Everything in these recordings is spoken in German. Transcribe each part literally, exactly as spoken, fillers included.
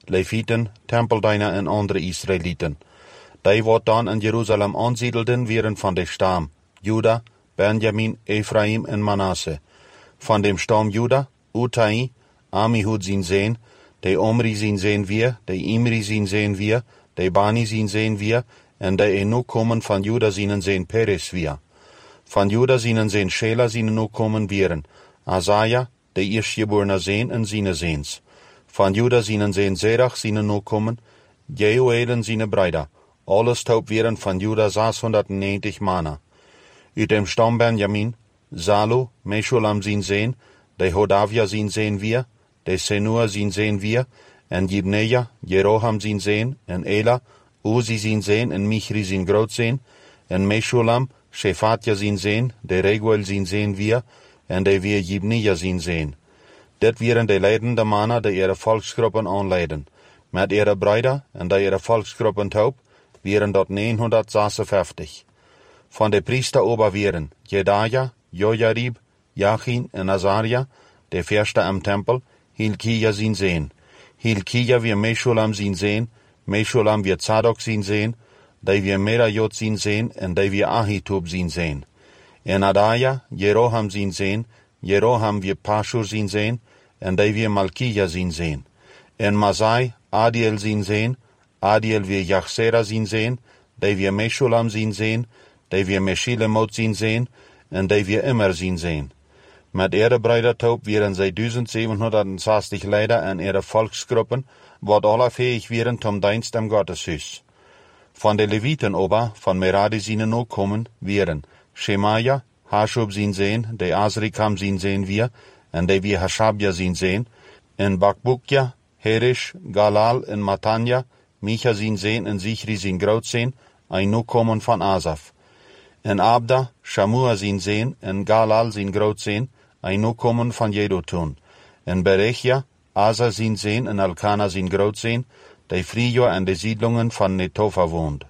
Leviten, Tempeldiener en andere Israëlieten. Die wat dan in Jeruzalem ansiedelden, waren van de stam Juda, Benjamin, Ephraim en Manasse. Van dem stam Juda, Utai, Amihud zijn zoon, de Omri zijn zoon weer, de Imri zijn zoon weer, de Bani zijn zoon weer, en de enokomen van Juda zijn zoon Peres weer. Van Juda zijn zoon Shela zijn enokomen wieren, Azaja, de eerstgeborene zoon en zijn zoons. Van Juda zijn zoon Zerach zijn enokomen, Jeuelen zijn breida. Alles taub wieren van Juda zeshonderdnegentig Mana. Uit dem stam Benjamin, Salu, Meshulam zijn zoon, de Hodavia zijn zoon weer, de Senua zijn zoon weer, en Jibneja, Jeroham zijn zoon, en Ela, Uzi zijn zoon, en Michri zijn grootzoon, en Meshulam, Shefatja zijn zoon, de Reguel zijn zoon weer, en de weer Jibneja zijn zoon. Dit wieren de leidende mannen die ihre volksgroepen aanleiden. Met ihre breida en de ihre volksgroepen taub, wieren dat negenhonderdzesenvijftig. Van de priester ober wieren Jedaja, Jojarib, Jachin en Azaria, de verste am Tempel, Hilkia zijn zoon. Hilkia weer Meshulam zijn zoon, Meshulam weer Zadok zijn zoon, die weer Merajot zijn zoon en die weer Ahitub zijn zoon. En Adaja, Jeroham zijn zoon, Jeroham weer Pashur zijn zoon, en die weer Malkia zijn zoon. En Mazai, Adiel zijn zoon, Adiel weer Jachsera zijn zoon, die weer Meshulam zijn zoon, die weer Meshilemot zijn zoon, en die weer Immer zijn zoon. Met ihre Breidertaub wieren zij duizend zevenhonderdzestig Leider en ihre Volksgruppen, wat alle fähig wieren zum Dienst am Gotteshuis. Van de Leviten ober, van Meradi zijn ook komen, wieren Shemaja, Hashub zijn zoon, de Azrikam zijn zoon weer, en de weer Hashabja zijn zoon, en Bakbukja, Herish, Galal en Matanja, Micha zijn zoon en Zichri zijn grootzoon, een ook komen van Asaf. En Abda, Shamua zijn zoon, en Galal zijn grootzoon, een ook komen van Jedutun. En Berechja, Asa zijn zoon en Elkana zijn grootzoon, die Frijo en de Siedlungen van Netofa woont.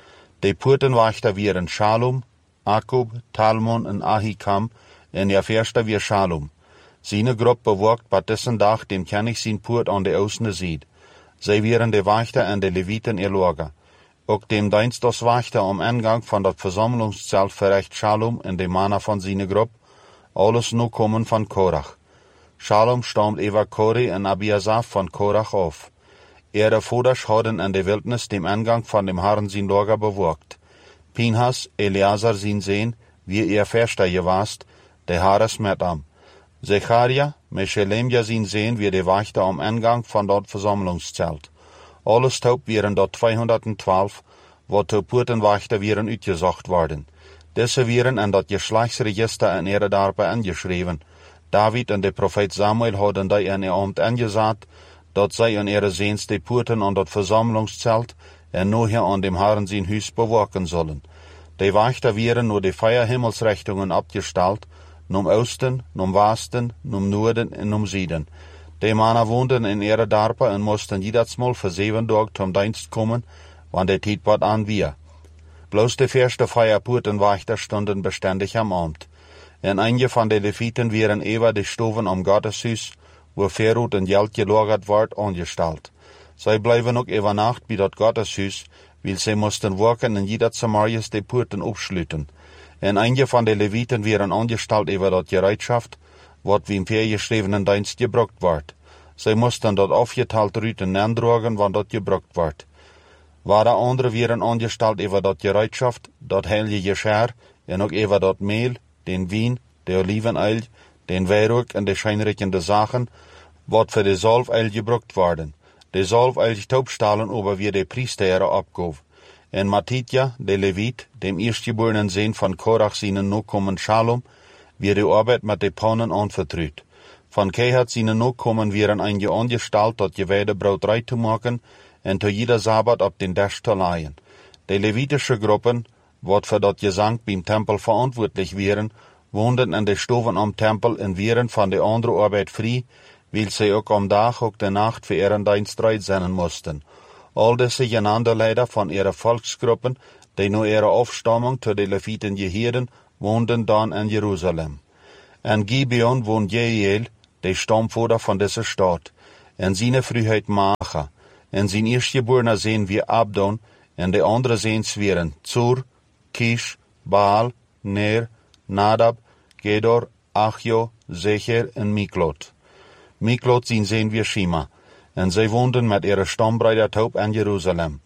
De Poortenwachter wieren Shalom, Akub, Talmon en Ahikam, en der verste weer Shalom. Seine Gruppe bewogt bei dessen Dag dem König sein Poort an de Oostende Zied. Zij wieren de Wachter en de Leviten erlogen. Ook dem Dienst als Wachter om Eingang van dat Versammlungszelt verrecht Shalom en de Mana van seine Gruppe, alles nu kommen van Korach. Shalom stammt über Kori en Abiasaf van Korach auf. Ihre Voders hadden in de Wildnis dem Eingang van dem Herrn sein Lager bewogt. Pinhas, Eleazar sein Sohn, wie ihr Verster gewast, de Haares met am. Zecharia, Meshelemja zijn zoon, wie de Wachter am Eingang van dat Versammlungszelt. Alles taub wieren dat tweehonderdtwaalf, wat de Poortenwachter wieren uitgezocht worden. Deze wieren in dat Geschlechtsregister in ihre Darbe angeschreven. David en de profeet Samuel hadden die in ihr Amt angesagt, dat zij in ihre Seens de Poorten an dat Versammlungszelt en nachher an dem Herrn sein Huis bewaken sollen. De Wachter wieren nur de vier Himmelsrichtungen abgestellt, num Osten, num Westen, num Norden en num Süden. De Männer woonden in ihre Darpe en moesten jedersmal für zeven Tage zum Dienst kommen, wann de Tijd wat an wir. Bloß de verste vier Poortenwachter stunden beständig am Amt. En einige van de Leviten wieren über de Stoven am Gotteshuis, wo Verrut en Geld gelagert wordt, angestellt. Zij blijven ook über Nacht bij dat Gotteshuis, weil sie moesten werken en jeder Samarias de Poorten opsluiten. En einige van de Leviten wieren angestellt über dat Gereitschaft, wat wie im vergeschriebenen Dienst gebruikt wordt. Zij moesten dat afgeteilt ruten nandrogen, wann dat gebruikt wordt. Waar andere wieren angestellt über dat Gereitschaft, dat heilige Geschirr, en ook über dat Mehl, den Wien, de Olivenöl, den Weihrauch en de scheinriechende Sachen, wat für de Salföl gebruikt worden. De Salföl taubstalen over wie de Priester abgaf. En Matitja, de Levit, dem eerstgeborenen Sohn von Korach seinen Nachkommen Shalom, wie de Arbeit mit de Pannen anvertraut. Von Kehat seinen Nachkommen wieren einige angestellt, dat geweide Brauterei zu machen, en zu jeder Sabbat ab den Dash zu leihen. De levitische Gruppen, wat für dat Gesang beim Tempel verantwortlich wären, woonden in de Stoven am Tempel en wieren von de andere Arbeit frei, weil sie auch am Tag auch de Nacht für ihren Dienst reit sein mussten. All diese genannte Leider von ihrer Volksgruppen, die nur ihre Aufstammung zu den Leviten gehörten, woonden dann in Jerusalem. In Gibeon wohnt Jeiel, der Stammvater von dieser Stadt, en seine Frühheit Macha, En zijn eerstgeborene sehen wir Abdon, en de andere seens wären Zur, Kish, Baal, Ner, Nadab, Gedor, Achjo, Zecher en Miklot. Miklot zien sehen wir Shima, en zij woonden met ihre stambreder taub aan Jeruzalem.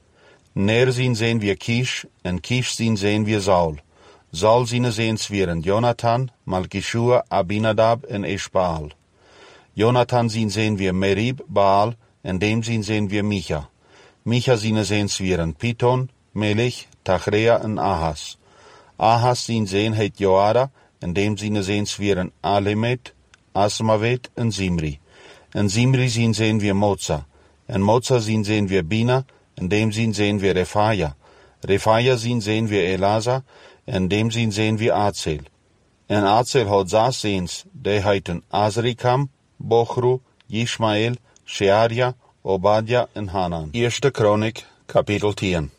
Ner zien sehen wir Kish, en Kish zien sehen wir Saul. Saul zien seens wären Jonathan, Malkishua, Abinadab en Eshbaal. Jonathan zien sehen wir Merib, Baal, en dem zien sehen wir Micha. Micha zien seens wären Piton, Melich, Tachrea en Ahas. Ahas zien sehen heet Joada, en dem zien seens wären Alemet, Asmavet en Zimri. En Zimri zien sehen wir Moza. En Moza zien sehen wir Bina, en dem zien sehen wir Refaja. Refaja zien sehen wir Elasa, en dem zien sehen wir Azel. En Azel had zes seens, die heiten Azrikam, Bochru, Yishmael, Shearia, Obadja en Hanan. Eerste Chronik, Kapitel tien.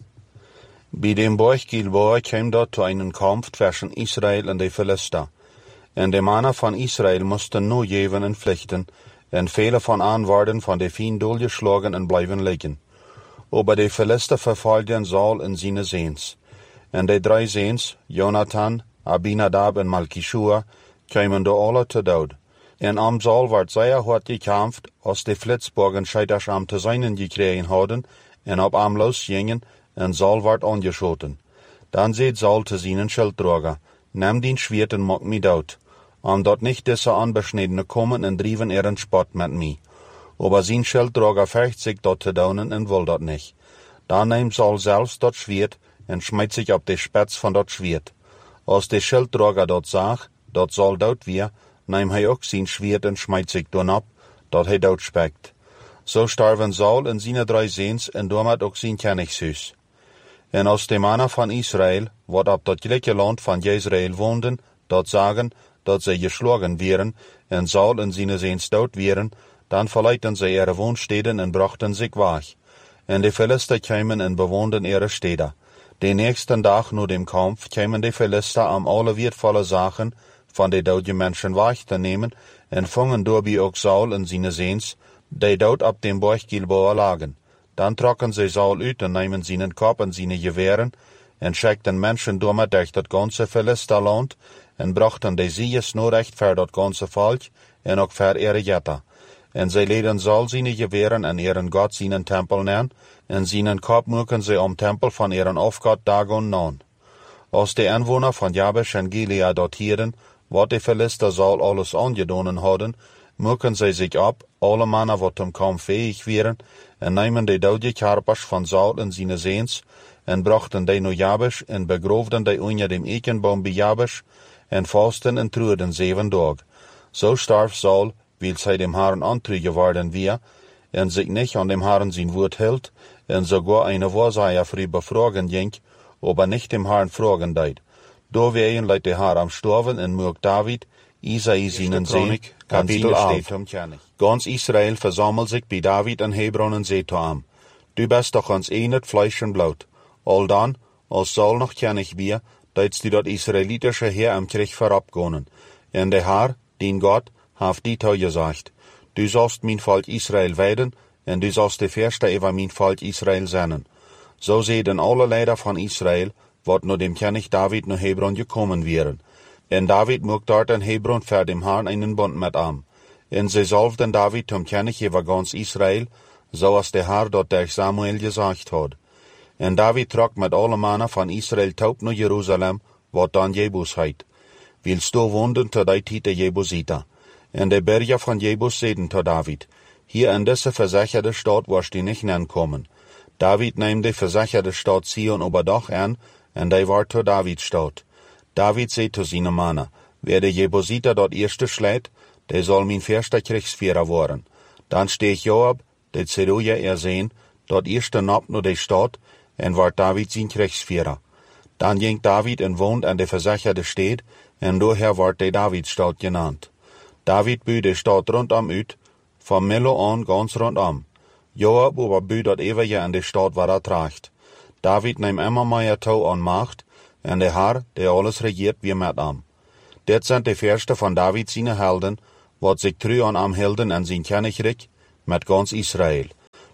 Bij dem Berg Gilboa kwam dort zu einem Kampf zwischen Israel und de Philister. En de mannen van Israel moesten nu geven en vlechten, en vele van aan worden van de vien doorgeslagen en blijven liggen. Aber de Philister verfolgden Saul en zijn zeens. En de drie zeens, Jonathan, Abinadab en Malkishua, kwamen door alle te dood. En am Saul werd zeer hard gekämpft, als de Flitsburgen scheiters am te zijnen gekregen hadden, en op am losgingen, en Saul werd angeschoten. Dan zei Saul te zijn Schilddrager, neem den Schwert en maak me dood, om dat nicht diese Anbeschnittene kommen en drieven ihren Spott met me. Aber zijn Schilddrager fürcht sich dort te donen en wil dat nicht. Dan neemt Saul selbst dat Schwert en schmeißt sich op de Spitz van dat Schwert. Als de Schilddrager dat zag, dat Saul dood weer, neemt hij ook zijn Schwert en schmeißt sich dan op, dat hij dood spekt. So starven Saul en zijn drie zeens en damit ook zijn Königshuis. En als de mannen van Israël, wat op dat gelijke land van Jezreel woonden, dat zagen, dat zij geschlagen wären, en Saul en zijn zeens dood wären, dan verleiten zij ihre woonsteden en brachten zich weg. En de Philister kwamen en bewoonden ihre steden. Den nächsten Tag na dem Kampf kwamen de Philister am alle wertvolle Sachen van de dode Menschen weg te nemen, en vangen daarbij ook Saul en zijn zeens, die dood op dem Berg Gilboa lagen. Dan trokken zij Saul uit en namen zijn kop en zijn geweren, en schickten Menschen damit durch dat ganze Philisterland, en brachten de Sieges nur recht voor dat ganze Volk, en ook voor ihre Jetta. En zij leden Saul zijn geweren en ihren Gott zijn Tempel nemen, en zijn kop moeken zij om Tempel van ihren Aufgott Dagon nahen. Als de Einwohner van Jabesh en Gilead dort hielden, wat de Philister Saul alles angedonen hadden, moeken zij zich op, alle mannen wat zum Kampf fähig wären, en nemen de dode Karpers van Saul en zijn zeens, en brachten de naar Jabesh, en begroofden de onder dem Ekenbaum bij Jabesh, en vasten en trueden zeven dag. So starf Saul, weil zij dem Herrn antru geworden wir, en sich nicht an dem Herrn sein Wort hielt, en sogar eine Wahrsager früh befragen ging, aber nicht dem Herrn fragen deed. Da wären leit der Herr am Storven en mög David, Isai seinen Sehn, Kapitel elf. Ganz Israel versammelt sich bei David en Hebron en zei am. Du bist doch ans enet Fleisch en Blut. Al dan, als Saul noch König wir, deitst du dat israelitische Heer am Krieg verabgonen. En der Herr, den Gott, haft die Tau gesagt. Du sollst mein Volk Israel weiden, en du sollst de Verste über mein Volk Israel sennen. So sehen alle Leider von Israel, wat nur dem König David nach Hebron gekommen wären. En David mocht dort in Hebron für dem Herrn einen Bund mit am. En sie salvten David zum König über ganz Israel, so als der Herr dort durch Samuel gesagt hat. En David trok mit allen Mannen von Israel taub nach Jerusalem, wat dann Jebus heit. Willst du wohnen zu der Zeit der Jebusiter. En de Berge von Jebus seden zu David, hier in diese versicherte Stadt wirst du nicht kommen. David nahm die versicherte Stadt Zion oberdach an, en die war zu Davids Stadt. David sagt zu seinen Mannen, wer der Jebusiter dort erste schlägt, der soll mein erster Kriegsführer werden. Dann steh ich Joab, der Zeruja ersehen, dort erste Nacht nur die Stadt, en ward David sein Kriegsführer. Dann ging David en wohnt an der versicherte Stadt, en daher ward die Davidsstadt genannt. David bü de Stadt rundam ut, von Millo an ganz rundam. Joab aber bü dat ewige an de Stadt war er tracht. David nahm immer mehr Tau an Macht, en der Herr, der alles regiert, wie mit am. Det sind die Verste von David seine Helden, wat sich treu an am Helden an sein Königreich, mit ganz Israel.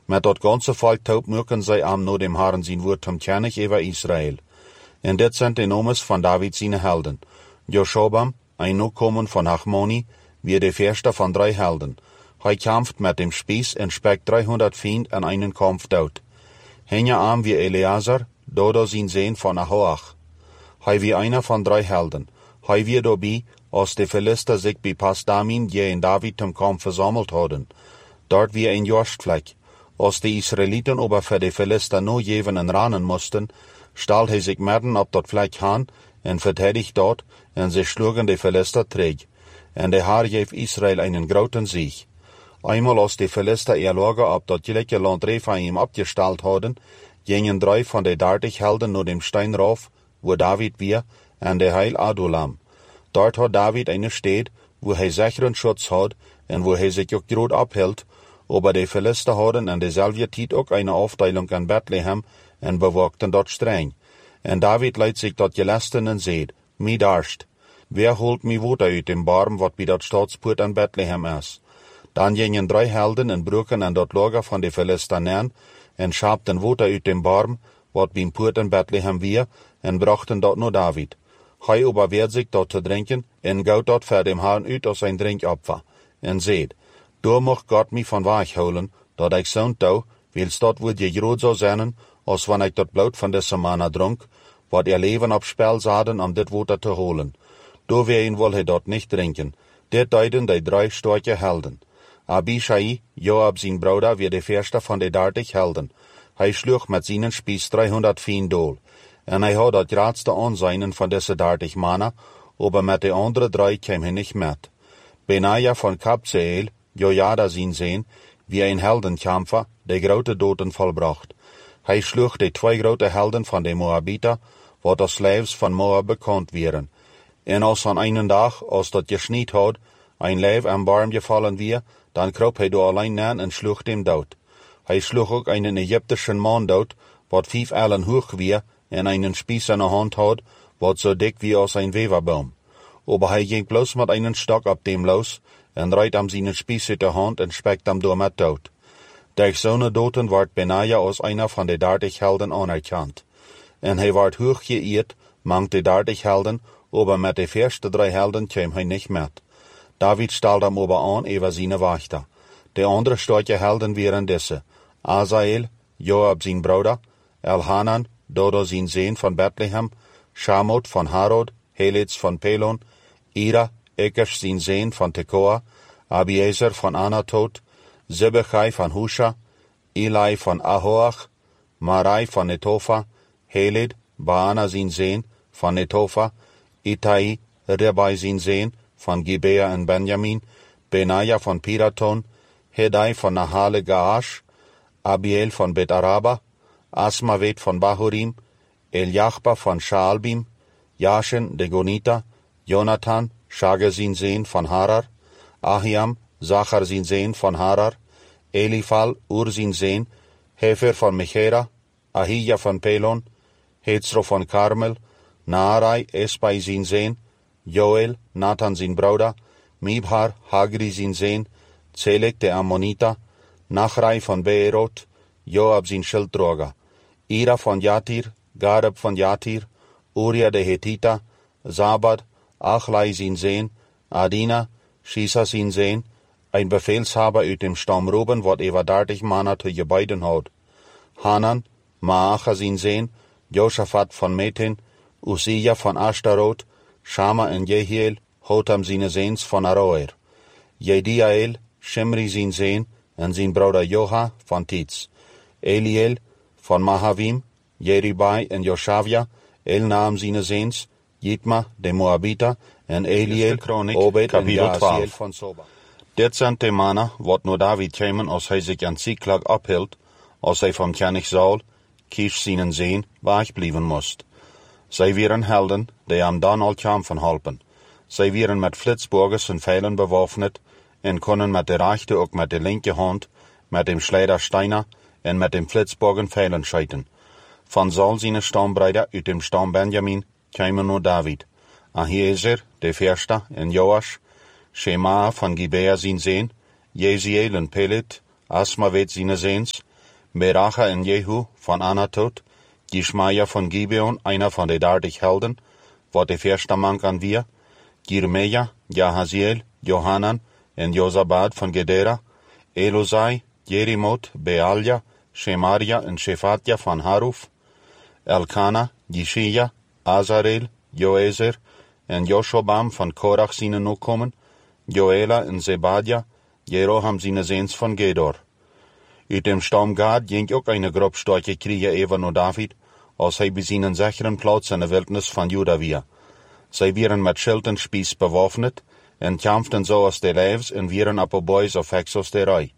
Met dat ganze volk taub mögen zij am no dem Herrn zijn woord zum König über Israel. En dit zijn de nomes van David seine Helden. Joshobam, ein Nachkommen von Hachmoni, wie der erste von drei Helden. Hij kämpft mit dem Spieß en spekt dreihundert Fiend an einen Kampf dood. Henja arm wie Eleazar, Dodo sein Sohn von Ahoach. Hij wie einer von drei Helden. Hij wie dabei, als de Philister sich bei Pasdamin je in David zum Kampf versammelt hadden. Dort wie ein Jostfleck. Als die Israeliten aber für die Philister nur jeven en ranen mussten, stellt hij sich mitten op dat Fleck han en verteidigt dort, en sie schlugen die Philister träg. En der Herr gave Israel einen großen Sieg. Einmal als die Philister ihr Lager ab dat gelijke Land Rephaim abgestellt hadden, gingen drei von den dertig Helden nur dem Stein rauf, wo David wir, en der Heil Adulam. Dort hat David eine Stadt, wo hij sicheren Schutz hat, en wo hij sich auch groot abhielt, aber die Philister hadden in dezelfde tijd ook eine Aufteilung an Bethlehem en bewaakten dort streng. En David leidt sich dort gelasten en zeed, mi darst, wer holt mi Water uit dem Barm, wat bij dat Staatspoort an Bethlehem is? Dan gingen drei Helden en broken an dat Lager van de Philister neer, en schapten Water uit dem Barm, wat beim Poort in Bethlehem wir, en brachten dort nur David. Hij aber werd sich dort te drinken, en gout dort voor dem Herrn uit als ein Drinkopfer, en zeed, door mocht Gott mi van weg holen, dat ik zo'n touw, wils dat woord je groot zou zijn, als wanneer ik dat bloed van deze manna dronk, wat ihr Leben op spel zaden om dit water te holen. Door ween wil hij dat niet drinken. Dit deiden die drei starke Helden. Abishai, Joab zijn Bruder, wie de eerste van de dertig Helden. Hij sloeg met zijn Spieß dreihundert Fien dool. En hij had dat grootste aanzien van deze dertig mannen, aber met de andere drei kwam hij niet met. Benaja van Kabzeel, Jojada zijn Sohn, wie ein Heldenkämpfer, de grote doden volbracht. Hij sloeg de twee grote Helden van de Moabiter, wat als Slaves van Moab bekannt waren. En als aan einen Dag, als dat geschniet had, ein Leib am Barm gefallen wie, dan kroop hij door alleen neer en sloeg dem dood. Hij sloeg ook einen Ägyptischen Mann dood, wat vijf ellen hoog wie, en einen Spieß in de hand had, wat so dick wie als ein Weverbaum. Aber hij ging bloß mit einen Stock ab dem los, en reit am seinen Spieß uit de hand en spekt am door met dood. Durch zo'n doten werd Benaja als einer von de dertig Helden anerkannt. En hij werd hoog geëerd, mang de dertig Helden, aber met de eerste drei Helden kwam hij niet met. David stelt hem aber aan über seine Wächter. De andere starke Helden waren diese: Asael, Joab sein Bruder, Elhanan, Dodo sein Sohn von Bethlehem, Shamot von Harod, Helitz von Pelon, Ira, Ekesh sein Sohn von Tekoa, Abiezer von Anatot, Zebechai von Husha, Eli von Ahoach, Marai von Netofa, Helid, Baana sein Sohn von Netofa, Itai, Ribai sein Sohn von Gibea in Benjamin, Benaja von Piraton, Hedai von Nahale Gaash, Abiel von Bet Araba, Asmavet von Bahurim, Eliachba von Shaalbim, Jashen de Gonita, Jonathan, Shage sein Sohn von Harar, Ahiam, Zachar sein Sohn von Harar, Elifal, Ur sein Sohn, Hefer von Mechera, Ahija von Pelon, Hetzro von Carmel, Naarai, Espai sein Sohn, Joel, Nathan sein Bruder, Mibhar, Hagri sein Sohn, Zelek der Ammoniter, Nachrai von Beerot, Joab sein Schildträger, Ira von Jatir, Gareb von Jatir, Uria der Hethiter, Zabad, Achlai sein Sohn, Adina, Shisa sein Sohn, ein Befehlshaber uit dem Stamm Ruben, wat über dertig Manner zu Gebäuden hat. Hanan, Maacha sein Sohn, Josaphat von Methin, Usia von Ashtaroth, Shama en Jehiel, Hotam seine Sohns von Aroer, Jediael, Shimri sein Sohn, en sein Bruder Joha von Titz, Eliel von Mahavim, Jeribai en Joshavia, Elnaam seine Sohns, Jitma, de Moabiter, en Eliel, Obed en Jaasiel von Soba. Dit zijn de mannen, wat nur David kämen, als hij zich aan Ziklag abhield, als hij van König Saul, Kish seinen Sohn, wegbleiben moest. Zij waren Helden, die am dan al kämpfen halpen. Zij waren met Flitzburgers en Pfeilen bewaffnet, en konden met de rechte ook met de linke hand, met dem Schleider Steiner en met dem Flitzbogen Pfeilen scheiten. Van Saul seine Stammbruder uit dem Stamm Benjamin kämen nur David, Ahiezer, de Verste, en Joasch, Shema von Gibea sein Sohn, Jeziel en Pelet, Asmavet seine Sohns, Beracha en Jehu van Anatot, Gismaja van Gibeon, einer von de dertig Helden, wat de verste man kan wir, Jirmeja, Jahaziel, Johanan en Jozabad van Gedera, Elosai, Jerimot, Bealja, Shemaria en Shefatja van Haruf, Elkana, Jishia, Azarel, Joezer en Joshobam van Korach sine nokomen, Joela en Zebadja, Jeroham sine Seens van Gedor. Uit dem Stam Gad ging ook eine grob starke Krieger even no David, als hij bij zijn sicheren plaats in de wildnis van Juda weer. Zij waren met schild en spies bewaffnet, en kämpften zo als de leefs en waren op boys of hexos de rij.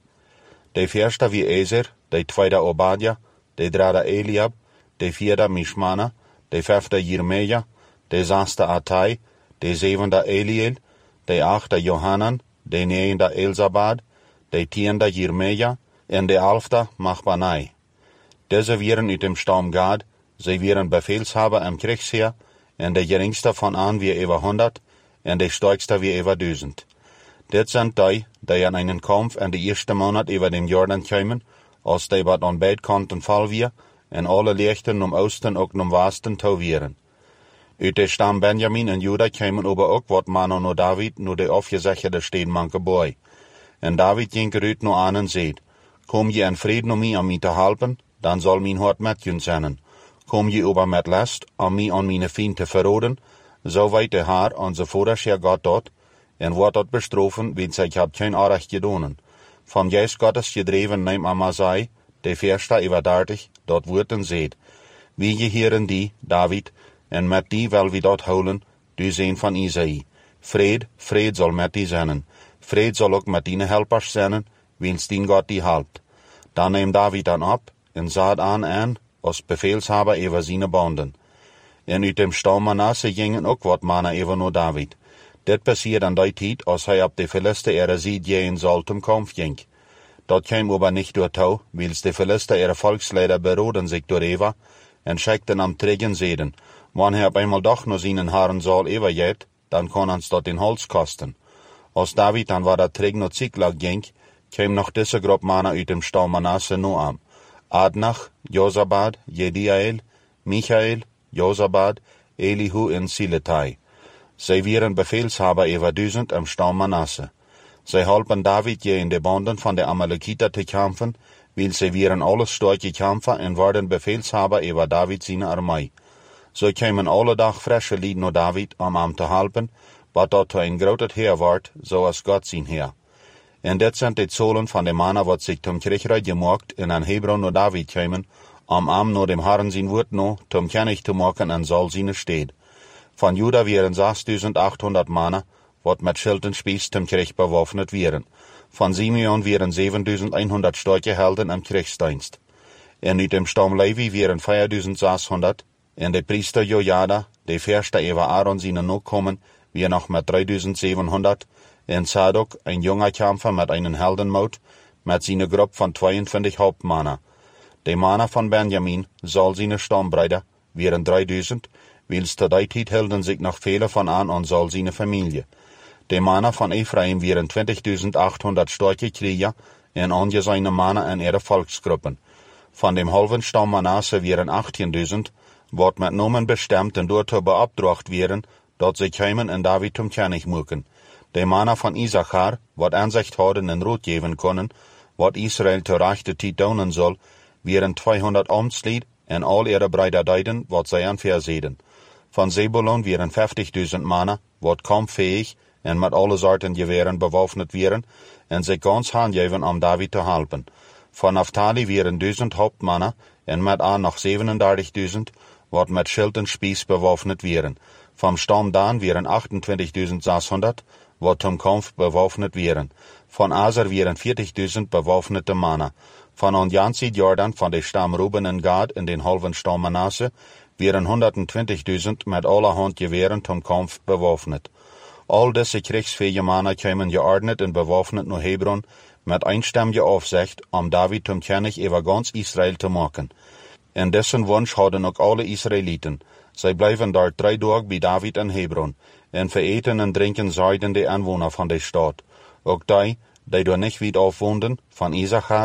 De eerste wie Ezer, de tweede Obadja, de derde Eliab, de vierde Mishmana, de vijfde Jirmeja, de zesde Atai, de zevende Eliel, de achte Johanan, de negende Elzabad, de tiende Jirmeja, en de elfde Machbanai. Deze waren uit dem Stam Gad, zij waren befeelshaber im Kriegsheer, en de geringste van aan wie over honderd, en de sterkste wie over duizend. Dit zijn die, die aan einen Kampf in de eerste maand over dem Jordan kwamen, als die wat aan beide kanten val weer, en alle lichten om oosten ook om westen toe waren. Uit de Stam Benjamin en Juda kwamen aber ook wat mannen no David, no de afgezegde steenmanke boy. En David ging eruit no aan en zei, kom je in vrede om mij aan mij te helpen, dan zal mijn hart met je zijn. Kom je over met last, om mij aan mijn vriend te verroden, zo weet de Heer, onze Vorderheer Gott dort, en wordt dat bestrofen, want zij heb geen aanrecht gedaan. Van Geist Gottes gedreven neem Amasai, de verste over dertig, dat wordt en zeet. Wie je hier en die, David, en met die wel wie dat houden, du zijn van Isaïe. Vrede, vrede zal met die zijn. Vrede zal ook met die helpers zijn, wens die God die helpt. Dan neemt David dan op, en zaad aan aan, als befeelshaber over zijn banden. En uit dem Stam Manasse gingen ook wat mannen over no David. Dit passiert an die tijd, als hij op de Philister ihre Sieg gehen soll zum Kampf ging. Dat kwam aber nicht durch Tau, wils de Philister ihre Volksleider beroden sich door Eva, en schickten am Trägen Seden. Wann er op einmal doch nur seinen Haaren soll overgeht, dann kann uns dort den Holz kosten. Als David dann war der Träg no Ziklag ging, kam noch diese Gruppe Männer uit dem Stam Manasse no am. Adnach, Josabad, Jediael, Michael, Josabad, Elihu en Siletai. Zij waren befeelshaber over duizend im Stam Manasse. Zij halpen David je in de banden van de Amalekiter te kämpfen, weil zij waren alles starke Kämpfer en waren befeelshaber over David zijn armee. Zo kwamen alle dag frische lieden naar David om hem te helpen, wat dat een groot Heer wordt, zoals God zijn Heer. En dit zijn de zolen van de mannen wat zich zum Kriegreich gemaakt en aan Hebron naar David kwamen, om hem naar dem Herren zijn woord no, zum kennig te maken en zal zijn steed. Van Juda waren zesduizendachthonderd mannen, wat met schild en spies zum Krieg bewaffnet waren. Van Simeon waren zevenduizendhonderd starke helden im Kriegsdienst. En uit dem Stam Levi waren vierduizendzeshonderd, en de priester Jojada, de verste over Aaron zijn nakomen, weer nog met drieduizendzevenhonderd, en Zadok, een jonge Kämpfer met einen Heldenmout, met zijn groep van tweeëntwintig Hauptmannen. De mannen van Benjamin, zal zijn stambrüder, waren drieduizend, wils te die tijd hielden zich nog vele van aan en zal zijn familie. De mannen van Ephraim waren twintigduizendachthonderd starke Krieger, en angezegene mannen in ihre Volksgruppen. Van dem halven Stam Manasse waren achttienduizend, wat met nomen bestemd en door te beopdracht waren, dat ze kwamen en David zum König moeken. De mannen van Issachar, wat aanzicht hadden en rood geven konden, wat Israël te rechte tijd doen zal, waren tweehonderd amtslied en al ihre Brüder deiden, wat zij aan verzeden. Van Zebulon waren vijftigduizend mannen, wat kampffähig en met alle soorten geweren bewaffnet waren, en zich ganz aangeven om David te helpen. Van Naphtali waren duizend Hauptmannen, en met aan nog zevenendertigduizend, wat met schild en spies bewaffnet waren. Vom Stam Dan waren achtentwintigduizendzeshonderd, wat zum Kampf bewaffnet waren. Von Aser waren vierzigduizend bewaffnete mannen. Van Onjansi Jordan van de Stam Ruben en Gad in den halven Stam Manasse waren honderdtwintigduizend met allerhand geweren zum Kampf bewaffnet. Al deze kriegsfähige mannen kwamen geordnet en bewaffnet naar Hebron met einstimmige Aufsicht, om David zum König over ganz Israel te maken. En dessen Wunsch hadden ook alle Israëlieten. Zij blijven daar drie dagen bij David in Hebron, en vereten en drinken zeiden de aanwoner van de stad. Ook die, die door niet weit af woonden, van Issachar,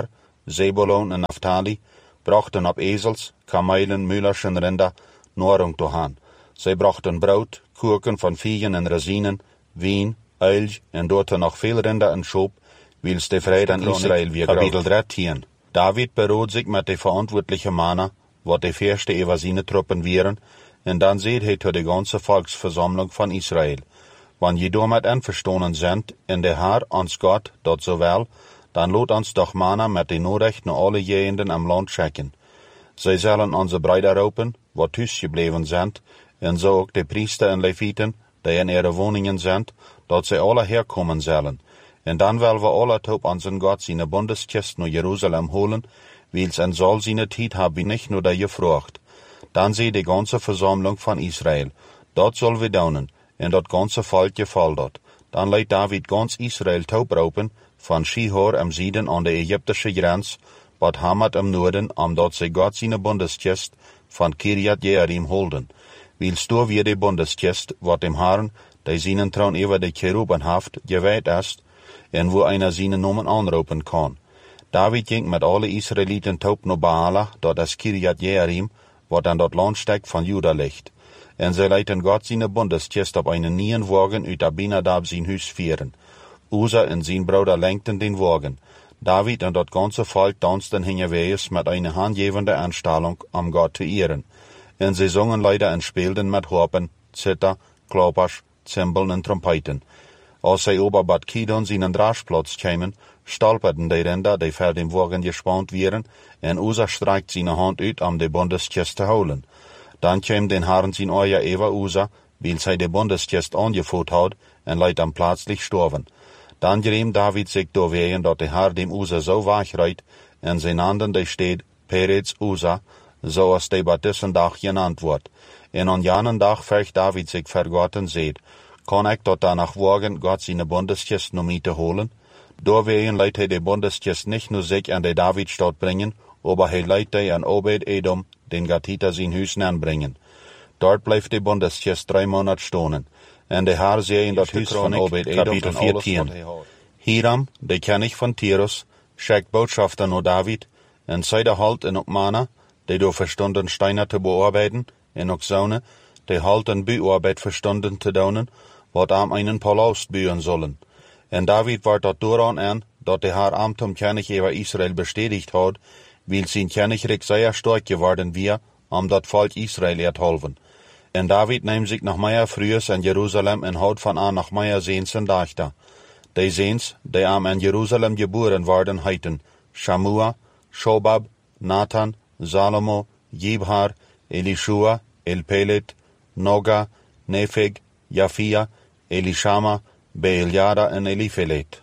Zebulon en Naphtali, brachten op ezels, kamelen, Müllerschen Rinder, Nahrung toehan. Zij brachten brood, koeken van viegen en resinen, wien, uil en dorten nog veel rinder en schoop, wils de vrede aan Israël weer kapitel dertien. David beroot zich met de verantwoordelijke mannen, wat de eerste evasine truppen waren, en dan zeed hij tot de ganze Volksversammlung van Israël. Wanneer je daarmee einverstanden zijt, en de Heer ons God dat zowel, dan laat ons doch mannen met de nodig naar alle gegenden am land schicken. Zij zullen onze bruiden roepen, wat thuis gebleven zijn, en zo ook de priester en levieten, die in ihre woningen zijn, dat zij alle herkomen zullen. En dan willen we alle op onze God zijn bundeskist naar Jeruzalem holen, wils en zal zijn tijd hebben niet nur dat gevraagd. Dan zie de ganze Versammlung van Israël, dat zullen we doen, en dat ganze volk gefällt dat. Dan leidt David ganz Israël toeproepen, van Shihor am Süden an der ägyptische Grenz, wat Hamat am Norden, omdat zij God zijn bundeskist van Kirjat Jearim holden. Wils door weer de bundeskist, wat dem Herrn, die zijn troon over de Cheruben haft, gewijd ist, en wo einer zijn Namen anroepen kan. David ging met alle Israëlieten top naar Baala, dat is Kirjat Jearim, wat aan dat landsteg van Juda ligt. En zij leiden God zijn bundeskist op een nieuwen wagen uit Abinadab zijn huis vieren. Uza en zijn broeder lenkten den wagen. David en dat ganze volk dansten hingewees met een handgevende aanstellung om God te ehren. En zij zongen leider en speelden met harpen, zither, klappers, cymbalen en trompeten. Als zij over Bad Kidon zijn Draschplatz kwamen, stolperden de Rinder, die voor dem wagen gespannt waren, en Uza streikt zijn hand uit om de bundeskist te houden. Dan kwam den Herrn zijn oor over Uza, wils hij de bundeskist aangevoerd had, en leidt am plötzlich storven. Dan greem David zich doorwegen dat de Herr dem Uza zo wegrijdt, en zijn handen de steed Peretz Uza, zoals de bij dessen dag genannt wordt. En aan jenen dag vecht David zich voor God en zegt, kan ik dat danach wagen, God zijn bundeskist naar mij te holen? Doorwegen leidt hij de bundeskist niet nur zich aan de Davidstad brengen, aber hij leidt die aan Obed-Edom, den Gatiter zijn huis brengen. Dort blijft de bundeskist drie maanden stonen. En de Heer zei in dat huis van Obed-Edom en alles wat hij had. Hiram, de König van Tyrus, schickt Botschafter naar David, en zei de halt en ook mannen, die door verstonden steiner te bearbeiten, en ook zonen, die halt en buarbeid verstonden te doen, wat am einen Palast buren zullen. En David werd dat dooraan aan, dat de Heer Amt om König over Israël bestätigt had, wil zijn Königreich sehr stark geworden wir, om dat volk Israël te helfen. En David neemt zich nog meer frühers in Jeruzalem en houdt van aan nog meer Seens en Dachter. Die Seens, die am in Jeruzalem geboren worden, heiten Shamua, Shobab, Nathan, Salomo, Jibhar, Elishua, Elpelet, Noga, Nepheg, Jafia, Elishama, Beeljada en Eliphelet.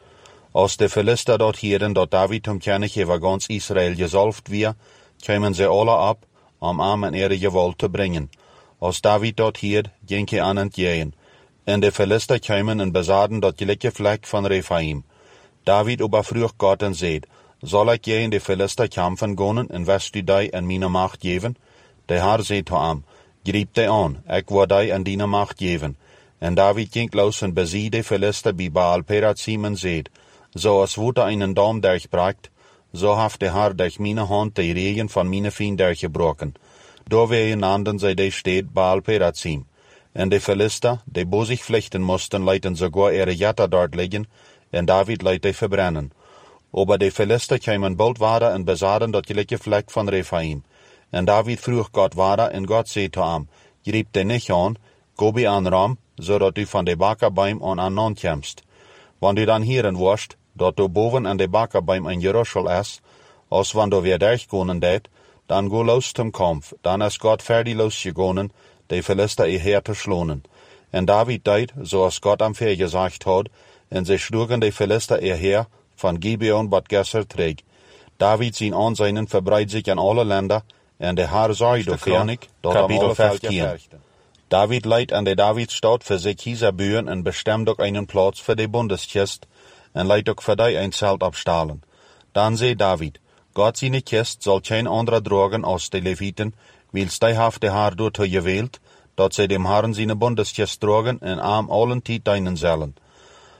Als de Philister dort hieren dat David om König over ganz Israël gesalft wir, kwamen ze alle ab, om am en ihre Gewalt te brengen. Als David dort hier, ging hij aan het jeen. En de Philister kwamen en bezaden dat gelijke vlek van Rephaim. David überfrucht Gott en zeid, zal ik je in de Philister kämpfen gonen en wirst du die en meine macht geven? De Herr zeid to am, griep die aan, ik wil die en die macht geven. En David ging los en bezie de Philister bij Baal Perazim en zeid, zoals woede einen Daum durchbrakt, so haft de Herr durch meine hand de regen van meine Fien durchgebroken. Doorwegen nannten zij de stad Baal Perazim. En de Philister, die bo zich vlechten moesten, lieten sogar ihre Jatter dort liggen, en David leidt die verbrennen. Aber de Philister kwamen bald wader en bezaden dat gelijke vlek van Rephaim. En David vroeg God wader, en God zei to am, griep de nicht aan, go bij aan Ram, zodat du van de bakkerbaim aan aan non komst. Wanneer du dan hieren worst, dat du boven aan de bakkerbaim een Jeruschel is, als wanneer du weer durchgonen deed, dan go los zum Kampf, dan is God fertig losgegonen, de Philister ihr Heer te schlonen. En David deed, zoals God am Veer gesagt had, en ze schlugen de Philister ihr Heer van Gibeon bat Gesser träg. David zijn aanzijnen verbreidt zich in alle Länder, en de Herr zei door König, dat Kapitel vijftien. David leidt an de Davidstad für sich hieser Bühren en bestemmt ook einen Platz für de Bundeskist, en leidt ook voor die een Zelt abstahlen. Dan zei David, Gott seine Kist soll kein anderer dragen als de Leviten, wils die haft de Herr dort gewählt, dat zij dem Herrn seine Bundeskist dragen en am allen Tiet deinen zullen.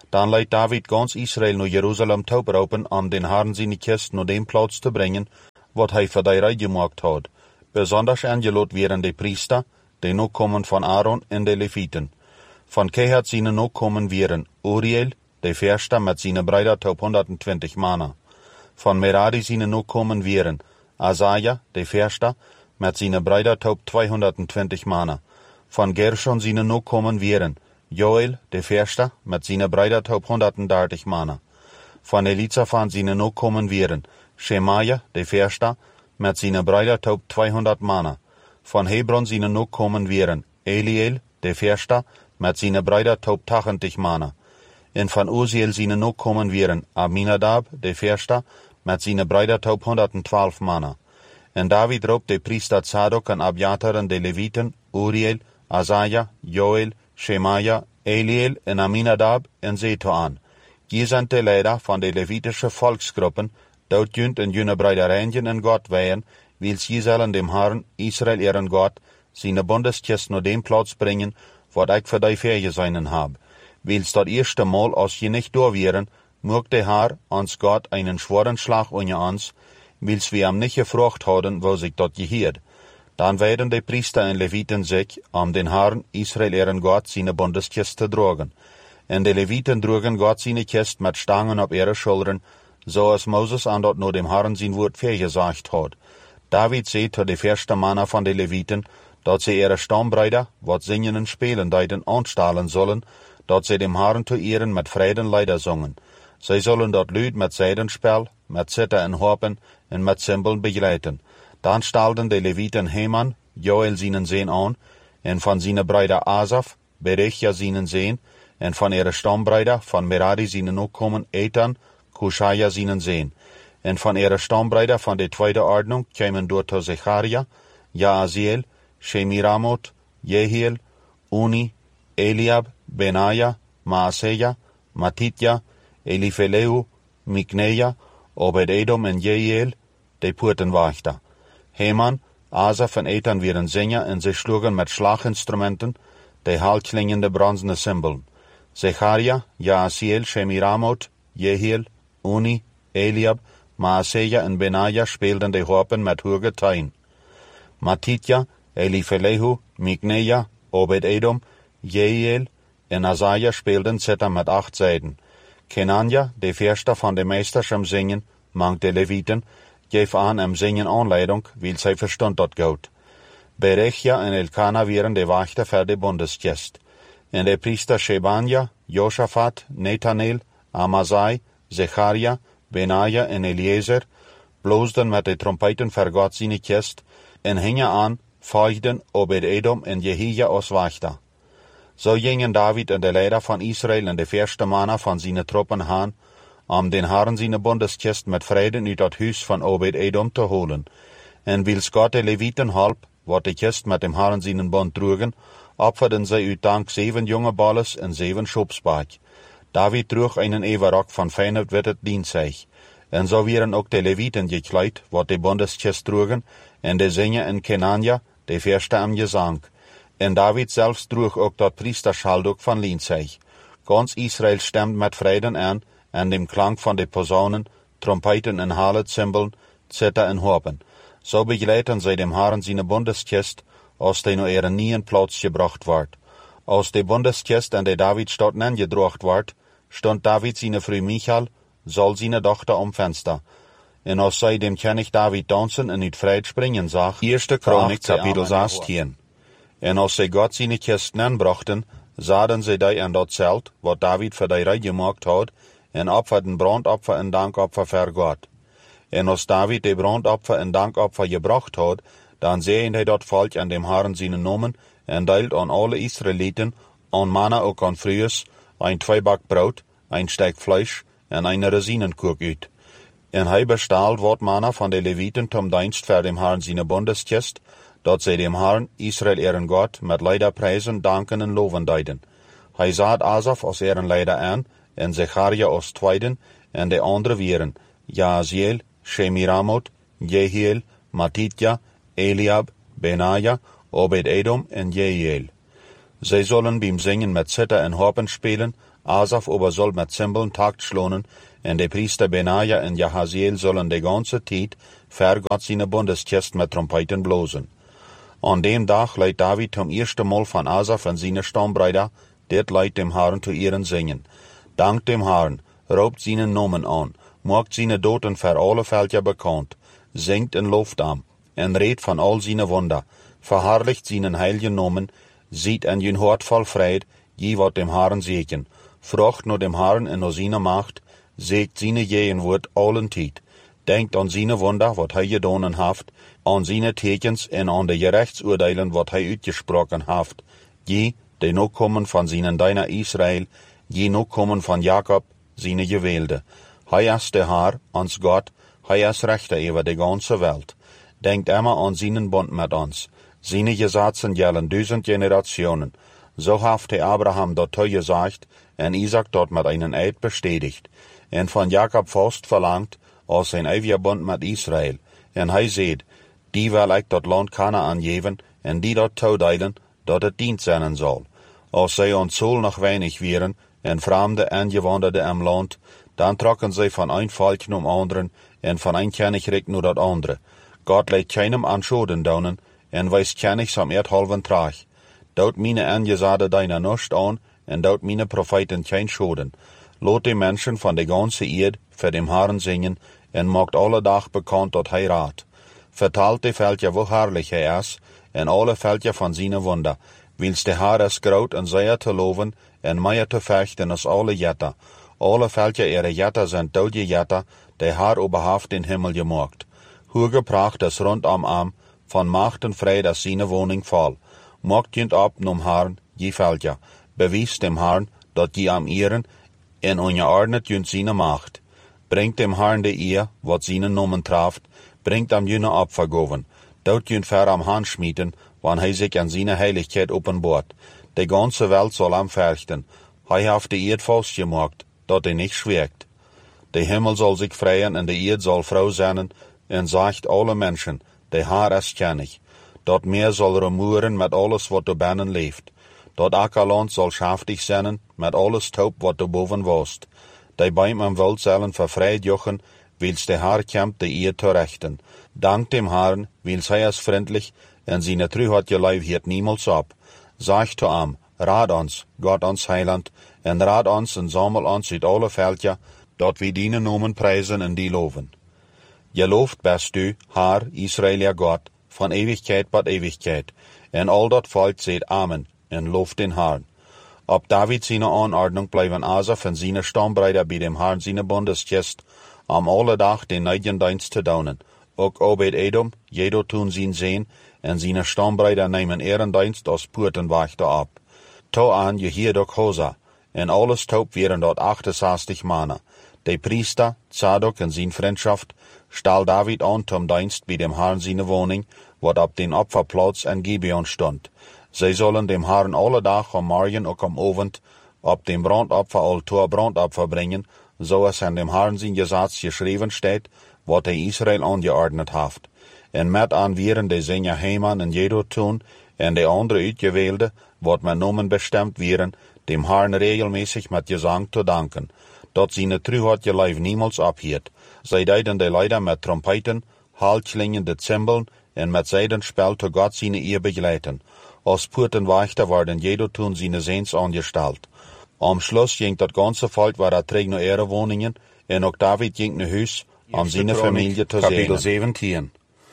Dan leidt David ganz Israel naar Jeruzalem toeroepen om den Herrn zijn kist naar den plaats te brengen, wat hij voor die rij gemaakt had. Besonders aangeloot waren de priester, de nakomen van Aaron en de Levieten. Van Kehat zijn nakomen waren Uriel, de verste met zijn bruider tot honderdtwintig mannen. Van Merari zijn nakomen waren Asaja, de verste, met zijn bruider tot tweehonderdtwintig mannen. Van Gershon zijn nakomen waren Joel, de verste, met zijn bruider tot honderddertig mannen. Van Elizaphan zijn nakomen waren Shemaja, de verste, met zijn bruider tot tweehonderd mannen. Van Hebron zijn nakomen waren Eliel, de verste, met zijn bruider tot tachtig mannen. En van Uziel zijn nakomen waren Aminadab, de verste, met zijn bruider tot honderdtwaalf mannen. En David roept de priester Zadok en Abiatar en de Levieten, Uriel, Asaja, Joel, Shemaja, Eliel en Aminadab en Zeto aan. Je zijn de leider van de Levitische volksgroepen, dat junt en junne bruiderijen en God weien, wils je zullen dem Herrn, Israel ihren God, zijn bondeskist naar den plaats brengen, wat ik voor die verje zijn heb. Wils dat eerste Mal, als je nicht door wären, mögt der Herr, ons Gott, einen schweren Schlag unter uns, wils wir am nicht gefragt hadden, wo sich dort gehiert. Dan werden de priester en Leviten zich, om den Herrn, Israel ihren Gott, zijn bondeskist te drogen. En de Leviten drogen God zijn kist met stangen op ihre schulteren, zoals Moses aan dat naar dem Herrn zijn woord vergesagt had. David zei tot de verste mannen van de Leviten, dat ze ihre stambrüder, wat zingen en spelen deiden, aanstalen zullen, dat ze dem Herrn te ehren met vreden Lieder zongen. Zij zullen dat Lied met zijdenspel, met zither en harpen en met cymbalen begeleiten. Dan stalden de Leviten Heman, Joel zijn zeen aan, en van zijn bruider Asaf, Berechia zijn zeen, en van ihre stambrüder, van Merari zijn nakomen Ethan, Kushaya zijn zeen. En van ihre stambrüder van de tweede ordnung kwamen door tot Zecharia, Jaaziel, Shemiramot, Jehiel, Uni, Eliab, Benaja, Maaseja, Matitja, Elifeleu, Mikneja, Obed-Edom en Jehiel, de poortenwachter. Heman, Asaf en Ethan waren zinger en ze sloegen met slaginstrumenten de halklingende bronzene cymbalen. Zecharia, Jaaziel, Shemiramot, Jehiel, Uni, Eliab, Maaseja en Benaja speelden de harpen met hoge tein. Matitja, Elifeleu, Mikneja, Obed-Edom, Jehiel en Asaja speelden zither met acht zijden. Kenanja, de verste van de meesterschap zingen, mangt de Leviten, geef aan hem zingen aanleiding, wil zij verstond dat goed. Berechia en Elkana waren de wachter voor de bondeskist. En de priester Shebanja, Josaphat, Nethanel, Amasai, Zecharia, Benaja en Eliezer bloosden met de trompeten voor God zijn kist en hingen aan, volgden Obed-Edom en Jehia als wachter. Zo gingen David en de leider van Israël en de verste mannen van zijn troppen aan, om den Herrn zijn bondeskist met vreden uit het huis van Obed-Edom te holen. En wils God de Leviten halp, wat de kist met dem Herrn zijn bond droegen, opferden zij uit dank zeven jonge balles en zeven schopsbaak. David droeg einen everrok van fijn wittet dienstzeig. En zo waren ook de Leviten gekleid, wat de bondeskist droegen, en de zingen en Kenanja, de verste am gezang. En David zelfs droeg ook dat priesterschalduk van dienstzeig. Ganz Israël stemt met vreden aan, en dem klank van de posaunen, trompeten en halen, cymbalen, zither en harpen. Zo begeleiten zij dem Herrn zijn bondeskist, als die naar ihre nieuwen plaats gebracht wordt. Als de bondeskist en de Davidstad neergedroogd wordt, stond David zijn vrouw Michal, zal zijn dochter om venster. En als zij dem König David dansen en uit vrijheid springen zag, Eerste Chronik, kapitel zestien. En als zij God zijn kist nenbrachten, zaden zij die aan dat zelt, wat David voor die rij gemaakt had, en opferden brandopfer en dankopfer voor God. En als David de brandopfer en dankopfer gebracht had, dan zeiden hij dat volk aan dem Herrn zijn nomen, en deelt aan alle Israëlieten, aan mannen ook aan vrouwen, een tweebak brood, een stuk vlees en een rosinenkoek uit. En hij bestaalt wat mannen van de Leviten tom dienst voor dem Herrn zijn bondeskist, dat zij dem Herrn, Israel ihren God, met leider prijzen, danken en loven deiden. Hij zat Asaf als ihren leider aan, en Zecharia als tweeden, en de andere waren Jaaziel, Shemiramot, Jehiel, Matitja, Eliab, Benaja, Obed-Edom en Jehiel. Zij zullen beim zingen met zither en harpen spelen, Asaf aber soll mit Zimbeln Takt schlonen, en de Priester Benaja en Jahaziel sollen de ganze Tijd ver Gott seine Bundeskist mit Trompeten blosen. An dem Tag leidt David zum ersten Mal von Asaf en seine Stammbruder, dit leidt dem Herrn zu ihren singen. Dank dem Herrn, roept seinen Namen an, maakt seine Doten für alle Völker bekannt, singt in Luft am, en redt von all seine Wunder, verherrlicht seinen heiligen Namen, sieht en jün Hort voll Fried, je wat dem Herrn segen, frucht nur dem Herrn in seiner Macht, segt seine Jehen Wort allen Tijd, denkt an seine Wunder, wat hij gedonen haft, an seine Tekens en an de Gerechtsurteilen, wat hij uitgesprochen haft, je, die noch kommen von seinen Deiner Israel, je noch kommen von Jakob, seine Gewählte. Hij ist der Herr, ans Gott, hij ist Rechter über die ganze Welt. Denkt immer an seinen Bund mit uns. Seine Gesetze gellen duizend Generationen. So haft hij Abraham dort gesagt, en Isaac dort mit einen Eid bestätigt, en von Jakob fast verlangt, als sein ewiger Bund mit Israel. En hij seht, die will ik dort Land Kanaan geben, en die dort toedeilen, dat het dient zijn soll. Als zij ons Zoll noch wenig wären, en Fremde Angewanderte im Land, dann trocken sie von ein Volk zum anderen, en von ein Königreich nur dat andere. Gott leidt keinem an Schoden daunen, en weist Königs am Erdhalven trag. Daut meine Angesade deiner Nocht an, en daut meine Propheten kein Schoden. Lot die Menschen von der ganze Erd für dem Herrn singen, en macht alle Tag bekannt dat hij rat. Vertalt die Völker, wo herrlich er ist, en alle Völker von seine Wunder, wils der Herr es groot en sehr te loven, en meer te vechten als alle Jetter. Alle Völker ihre Jetter sind dode Jetter, der Herr oberhaft den Himmel gemacht. Hoegepracht es rund am Arm, von Macht und Fried als seine Wohnung voll. Macht jünd ab num Herrn, je Völker. Bewies dem Herrn, dat je am ihren, en ongeordnet jünd seine Macht. Bringt dem Herrn de Ehr, wat seinen Namen traft, bringt am jüne Opfergoven. Dort jünd ver am Hand schmieden, wann hij sich an seine Heiligkeit openbart. Die ganze Welt soll am verchten. Hij haft de Erd vastgemaakt, dat hij nicht schwirkt. De Himmel soll sich freien en de Erd soll froh sein, en sagt alle Menschen, de Herr ist König. Dat Meer soll rumoeren met alles wat er binnen leeft. Dat Ackerland soll schaftig sein, met alles taub wat er boven wost. De Beim am Wald sollen verfreit jochen, wils de Herr kämmt de Erd zu rechten. Dank dem Herrn, wils hij is vriendlich, en seine Trüheit je Leib hiert niemals ab. Sagt zu am, raad ons, Gott ons Heiland, en raad ons en sammel ons uit alle Völker, dat we dienen nomen prijzen en die loven. Geloofd best du, Herr, Israel ja Gott, van Ewigkeit bat Ewigkeit, en al dat volk seht Amen, en looft den Herrn. Ob David seine Anordnung bleiben Asaf en seine Stammbruder bei dem Herrn seine Bundeskist, am alle Dag den Neidendienst te daunen. Ook Obed-Edom, jedo tun zien sehen, en seine Stammbruder nemen Ehrendienst als Poortenwachter ab. To an je hier doch Hosa, en alles taub wären dort achtenzestig Manner. De Priester, Zadok en zijn Freundschaft, stahl David an zum Dienst bei dem Herrn seine Wohnung, wat ab den Opferplatz en Gibeon stund. Zij sollen dem Herrn alle Dag am Morgen ook am Abend ab dem Brandopferaltar Brandopfer bringen, so es an dem Herrn sein Gesetz geschrieben steht, wat hij Israel angeordnet haft. En met an wären de Sänger Heman en Jedo tun, en de andere uitgewählte, wat met Nomen bestemmt wären, dem Herrn regelmäßig mit Gesang zu danken, dat seine Trüheit je Leib niemals abhielt. Zij deiden de Leider mit Trompeten, haltklingende Zimbeln, en met Seidenspel zu Gott seine Ehr begleiten. Als Poortenwachter worden Jedo tun seine Seens angestalt. Am Schluss ging dat ganze Volk waar er trägt nur ihre Wohnungen, en ook David ging naar huis, om zijn familie te zegenen. Kapitel zeventien.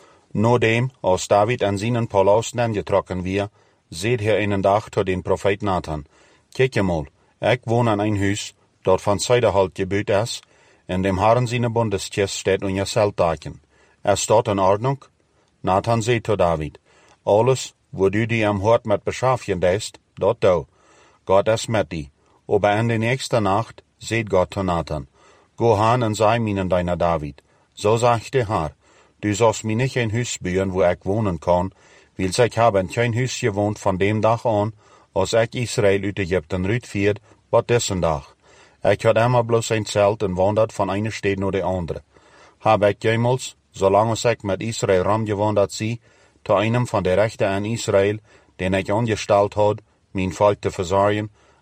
Nodem, als David an seinen Palast angetrokken weer, seht hij einen Dag tot den Prophet Nathan. Kijk je mal, ik woon an ein huis, dat van Zijderhalt gebeut is, en dem Herrn seine Bundeskist steht in je Zeltaken. Is dat in Ordnung? Nathan seht to David, alles, wo du die am Hort met beschaffen deist, dat do. Gott is met die. Aber in der nächsten Nacht seht Gott to Nathan. Go han en sei minen deiner David. So sagt der Herr, du sollst mir nicht ein Hüs bauen, wo ich wohnen kann, wils ich habe in kein Hüs gewohnt von dem Tag an, als ich Israel uit Ägypten rütfiert, wat dessen Tag. Ich had immer bloß ein Zelt en wandert von einer Stadt naar de andere. Hab ich jemals, solange ich mit Israel rumgewandert sie, zu einem von der Rechten an Israel, den ich angestalt had, mein Volk zu versorgen,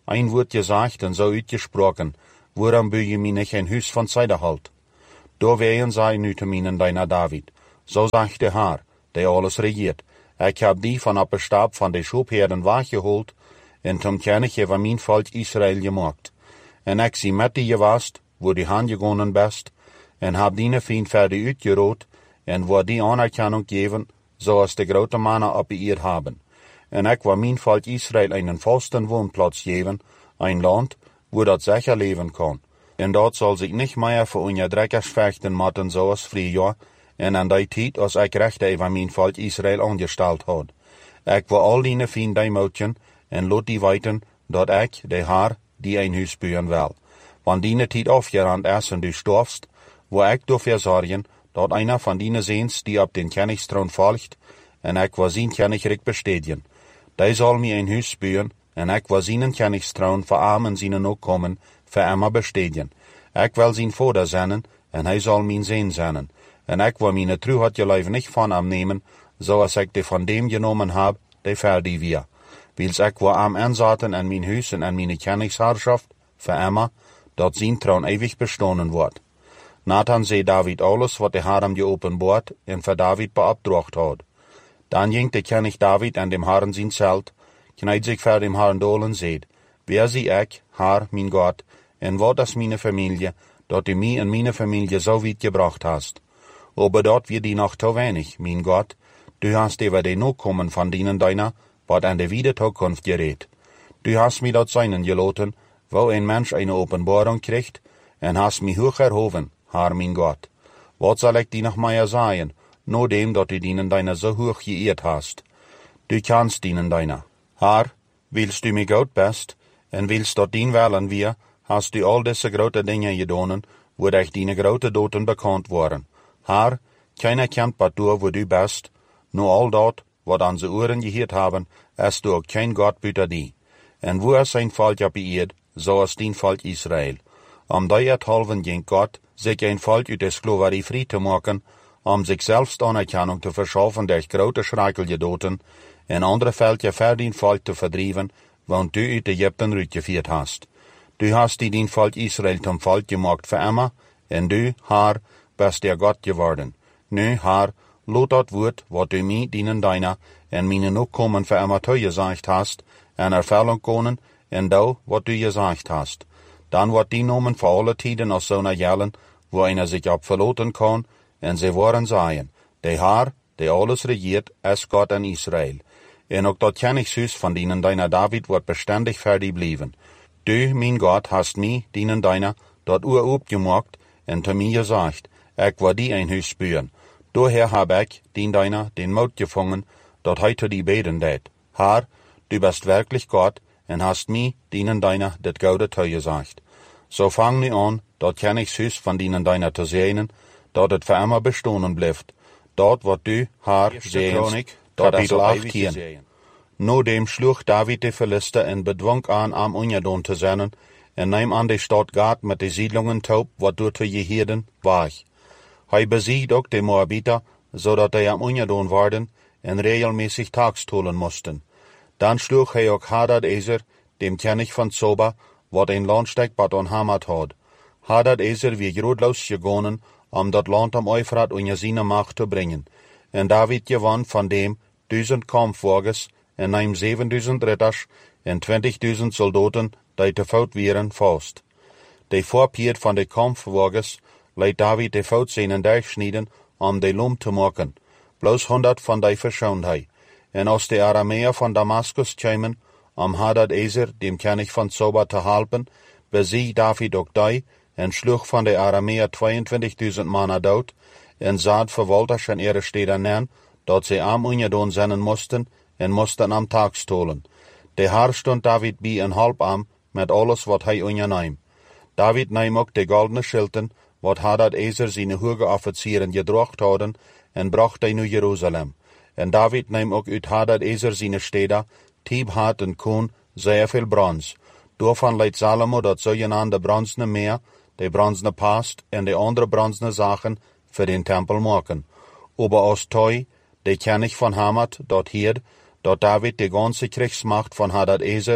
ein Wort gesagt und so uitgesprochen, woran Benjamin nicht ein Hus von Seide halt. Da wehen sei nu te minen deiner David. So sagt der Herr, der alles regiert. Ich hab die von ab Stab von de Schubherden wachgeholt, en zum König über mein Volk Israel gemacht. En ich sie mit die gewast, wo die Hand gegangen best, en hab die Feind fertig uitgerot, en wo die Anerkennung geben, so als de grote Männer abbeirrt haben. En ich war mein Volk Israel einen festen Wohnplatz geben, ein Land, wo dat sicher leben kann. En dort soll sich nicht mehr für unser Dreckers fechten matten, so als Frühjahr, en an die Zeit, als ich Rechte über mein Volk Israel angestellt hat. Ich war all die Feind die Mädchen, en lot die weiten, dat ich, der Herr, die ein Hus bauen will. Wann die Zeit aufgerannt ist und du stirbst, wo ich dafür sorgen, dat einer von denen Sehens, die ab den Königsthron folgt, en ich war sein Königreich bestätigen. Der soll mir ein Hus bauen, en ich war seinen Königsthron für Armen seinen auch kommen, für immer bestätigen. Ich will sein Vater sein, en hij soll mein Sehn sein. En ich will meine Truheit je nicht von ihm nehmen, so als ich die von dem genommen hab, die fertig wir. Wils ich will am ansaten an mein Hus und an meine Königsherrschaft, für immer, dat sein Thron ewig bestohnen wird. Nathan seh David alles, wat der Herr ihm geopenbart und für David beabdracht hat. Dann ging der König David an dem Herrn sein Zelt, kneit sich vor dem Herrn dolen seht, wer sie ich, Herr, mein Gott, en wat das meine Familie, dat du mich und meine Familie so weit gebracht hast. Aber dort wird die noch zu wenig, mein Gott, du hast über den Nachkommen von denen deiner, wat an der Wiederzukunft gerät. Du hast mir dort seinen geloten, wo ein Mensch eine Offenbarung kriegt, en hast mich hoch erhoben, Herr, mein Gott. Wat soll ich dir noch mehr sagen, nur dem, dat du dienen deiner so hoch geehrt hast. Du kannst dienen deiner. Herr, willst du mir gut best, en willst dort dien wählen wir, hast du all diese grote Dinge gedonen, wo dich deine grote Doten bekannt waren. Herr, keiner kennt bat du, wo du bist, nur all dort, wat an se Ohren gehört haben, ist du auch kein Gott büter die. En wo es sein Volk ja beirrt, so ist dein Volk Israel. Am derhalben ging Gott, sich ein Volk ut der Sklaverei frei zu machen, um sich selbst Anerkennung zu verschaffen durch grote Schreikel gedoten, en andere Völker für dein Volk zu verdrieven, want du ut Ägypten rütgeführt hast. Du hast die dein Volk Israel zum Volk gemacht für immer, en du, Herr, bist der Gott geworden. Nu, Herr, lot dat Wort, wat du mir dienen deiner, en meine Nachkommen für immer zu gesagt hast, en Erfüllung können, en da, wat du gesagt hast. Dann wird die Nomen für alle Tiden aus so einer Jellen, wo einer sich abverloten kann, en sie wollen sagen, der Herr, der alles regiert, ist Gott in Israel. En auch dat Königshus von denen deiner David wird beständig fertig bleiben. Du, mein Gott, hast mich, dienen deiner, dort urub gemacht, en zu mir gesagt, ich war die ein Hus spüren. Daher hab ich, dien deiner, den Mut gefangen, dort heute die beten det. Herr, du bist wirklich Gott, en hast mich, dienen deiner, det gaude Teu gesagt. So fang ni an, dort Königshus von denen deiner zu sehnen, dort et für immer bestohnen bleibt. Dort wird du, Herr, sehens, dort es aufgehen. No dem schlug David die Philister en bedwang an, am Unjadon zu sein, en neim an die Stadt Gad mit die Siedlungen taub, wat dort für Jehirden war ich. Hei besiegt auch die Moabiter, so dat die am Unjadon waren, en regelmäßig Tagstolen mussten. Dann schlug er auch Hadad-Ezer, dem König von Zoba, wat ein Landsteig bat on Hamat hat. Hadad-Ezer wie grotlos gegangen, um dat Land am Euphrat unter seine Macht zu bringen. En David gewann von dem duizend Kampfwagens, en neim zevenduizend Ritters, en twintigduizend Soldaten, die te voet wieren, vast. De voorpier van de Kampfwagens leidt David de voet seinen durchschnieden, um de Lum te maken. Bloos honderd van die verschoond hij. En als de Aramäer von Damaskus kämen, um Hadad-Ezer, dem König von Zoba, te helpen, besiegt David ook die, en schlug van de Aramäer tweeëntwintigduizend Mann dood, en zaad verwalters en ihre Städte nennen, dat sie am Unjadon sennen mussten, en moesten am Tag stolen. De Herr stond David bij en halb am, met alles wat hij unjaneim. David neem ook de goldene Schilden, wat Hadad-Ezer seine hoge Offizieren gedrocht hadden, en bracht hij naar Jeruzalem. En David neem ook uit Hadad-Ezer seine Städte, Tibhat en Koen, sehr viel Bronze. Daarvan leidt Salomo dat zogenaamde bronzene Meer, de bronzene Past en de andere bronzene Sachen für den Tempel maken. Aber aus Toi, de König von Hamat, dort hier, dort David die ganze Kriegsmacht von Hadad-Ezer,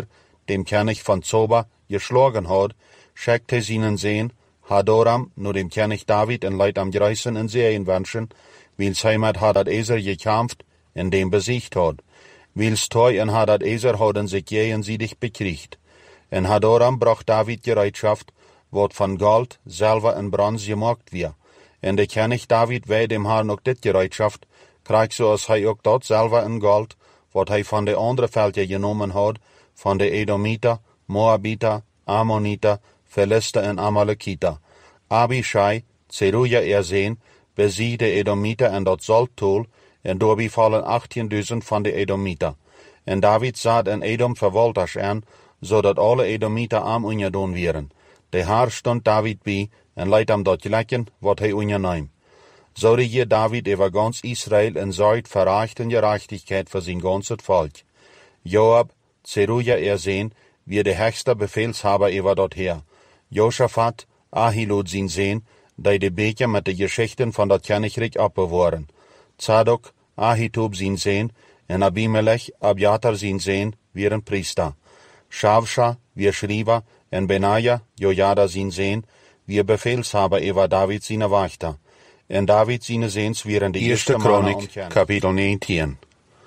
dem König von Zoba, geschlagen hat, schickt er seinen Sohn, Hadoram, nur dem König David in Leid am Greißen in Syrien wünschen, wils hij mit Hadadezer gekämpft, in dem besiegt hat. Wils Toi und Hadadezer haben sich gegenseitig bekriegt. In Hadoram brach David Gereitschaft, wat von Gold, Silber und Bronze gemacht wird. En de König David wei dem Herrn auch dit Gereitschaft, krieg so als hij auch dort Silber und Gold, wat hij von de andere Völker genommen hat, von de Edomiter, Moabiter, Ammoniter, Philister und Amalekiter. Abishai, Zeruja ersehen, besiegt de Edomiter en dat Saltol, en doorbi fallen achttienduizend van de Edomiter. En David zat en Edom verwolters aan, zodat alle Edomiter arm ungedaan wären. De Herr stond David bij, en leidt hem dat gelijken, wat hij unternahm. So regiert David über ganz Israel en sorgt für Recht und Gerechtigkeit für sein ganzes Volk. Joab, Zeruja ersehen, wie der höchste Befehlshaber über dort her. Josaphat, Ahilud sein Sohn, die die Beker mit den Geschichten von dat Königreich abbewahren. Zadok, Ahitub sein Sohn, en Abimelech, Abiatar sein Sohn, wären Priester. Schavscha, wir Schreiber, en Benaja, Jojada sein Sohn, wir Befehlshaber über David seine Wächter. En David seine Sehns wären die erste Chronik, Kapitel neunzehn.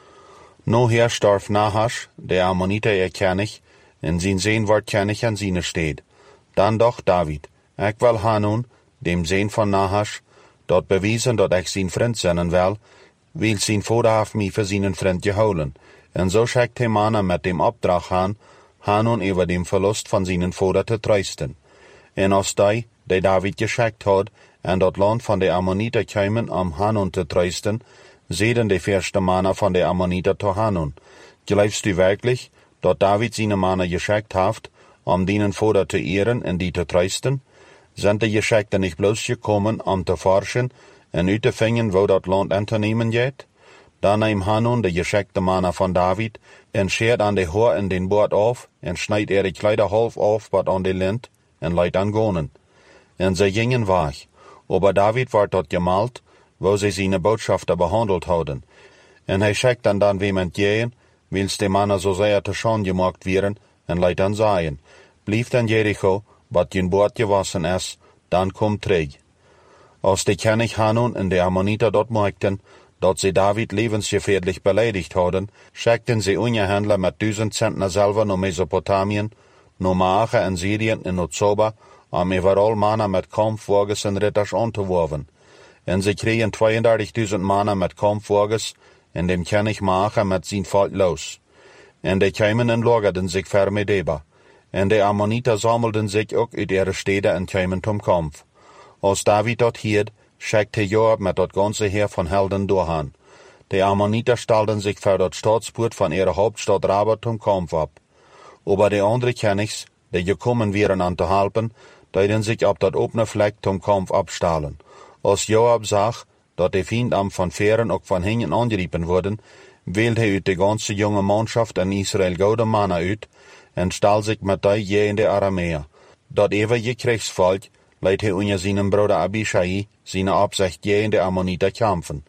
Noher starf Nahasch, der Ammoniter ihr König, en sein Sohn ward König an seine Stadt. Dann doch David, ich will Hanun, dem Sohn von Nahasch, dort bewiesen, dat ich sein Freund sein will, will sein Vater auf mich für seinen Freund geholen. En so schickt er Mann mit dem Auftrag an, Hanun über dem Verlust von seinen Vater zu trösten. En als die, die David geschickt hat, en dat Land von der Ammoniter kämen, um Hanun zu trösten, sehen die erste Männer von der Ammoniter zu Hanun. Glaubst du wirklich, dat David seine Männer geschickt hat, um denen Vater zu ehren und die zu trösten? Sind die Geschickten nicht bloß gekommen, um zu forschen und uitzufinden, wo dat Land unternehmen geht? Dann nahm Hanun die geschickte Männer von David und schert an die Haar in den Bord auf und schneid ihre Kleider halb auf, wat an die Lend und leidt an Gonen. Und sie gingen weg. Aber David war dort gemalt, wo sie seine Botschafter behandelt hadden. Und er schickt dann dann wem gehen, wils die Männer so sehr zu Schande gemacht wären, und leidt an sagen, blieb dann Jericho, wat in Bord gewassen ist, dann kommt Träg. Als die König Hanun und die Ammoniter dort merkten, dat sie David lebensgefährlich beleidigt hadden, schickten sie Unterhändler mit tausend Zentner Silber nach Mesopotamien, nach Maache in Syrien und nach Zoba, um überall Männer mit Kampfwagens und Ritters anzuwerfen. Und sie kriegen zweiunddreißigtausend Männer mit Kampfwagens, und dem König Maache mit sein Volk los. Und die kämen und lagerten sich für Medeba. Und die Ammoniter sammelten sich auch uit ihre Städte und kämen zum Kampf. Als David dort hielt, schickte Joab mit dat ganze Heer von Helden durchhan. Die Ammoniter stellten sich für dat Staatspoort von ihrer Hauptstadt Rabat zum Kampf ab. Aber die anderen Königs, die gekommen wären an zu helfen, deuten sich ab dat offene Fleck zum Kampf abstahlen. Als Joab sah, dat die Feind am von Fähren auch von hinten angegriffen wurden, wählte er uit die ganze junge Mannschaft in Israel gute Männer uit und stahl sich mit die je in die Aramäer. Dat ewige Kriegsvolk leidt er unter seinem Bruder Abishai seine Absicht je in die Ammoniter kämpfen.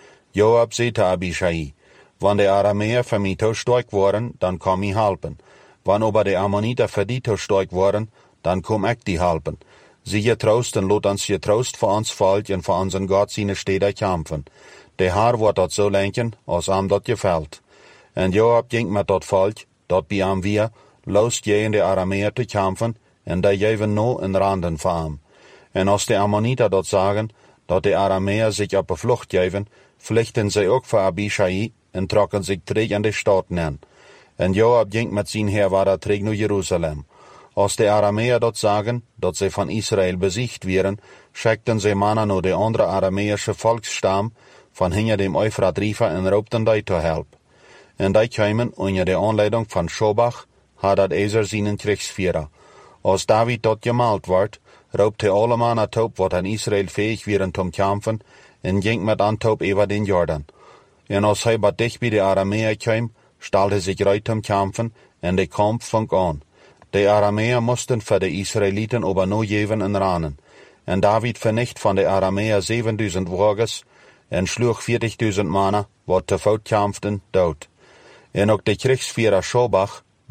Joab sagte Abishai, wenn die Aramäer für mich zu stark waren, dann komm ich helfen. Wenn aber die Ammoniter für die zu stark waren, dann komm ich die helfen. Sie getrosten, lot uns getrost für uns Volk und für unseren Gott seine Städte kämpfen. Der Herr wird dat so lenken, als ihm dat gefällt. Und Joab ging mit dat Volk, dat bei ihm wir, los je in die Aramäer zu kämpfen, und die jeven no in Randen für ihm. Und als die Ammoniter dat sagen, dat die Aramäer sich auf die Flucht geben, pflichten sie auch für Abishai und trocken sich träg in die Stadt nennen. Und Joab ging mit sein Heer weiter träg nach Jerusalem. Als die Aramäer dort sagen, dat sie von Israel besiegt wären, schickten sie Männer nur die andere aramäische Volksstamm von hinter dem Euphrat River und raubten die zu help. Und die kämen unter der Anleitung von Schobach, Hadadezer seinen Kriegsführer. Als David dort gemalt ward, raubte alle Männer taub, wat an Israel fähig wären zum Kämpfen, und ging mit Antaub über den Jordan. Und als er bei dicht bei die Aramäer kam, stellte sich reit zum Kämpfen, und der Kampf fang an. Die Aramäer mussten für die Israeliten aber nur jeven in Ranen. Und David vernicht von der Aramäer siebentausend Wagens und schlug vierzigtausend Männer, wat te voet kämpften, dood. Und auch der Kriegsführer Schobach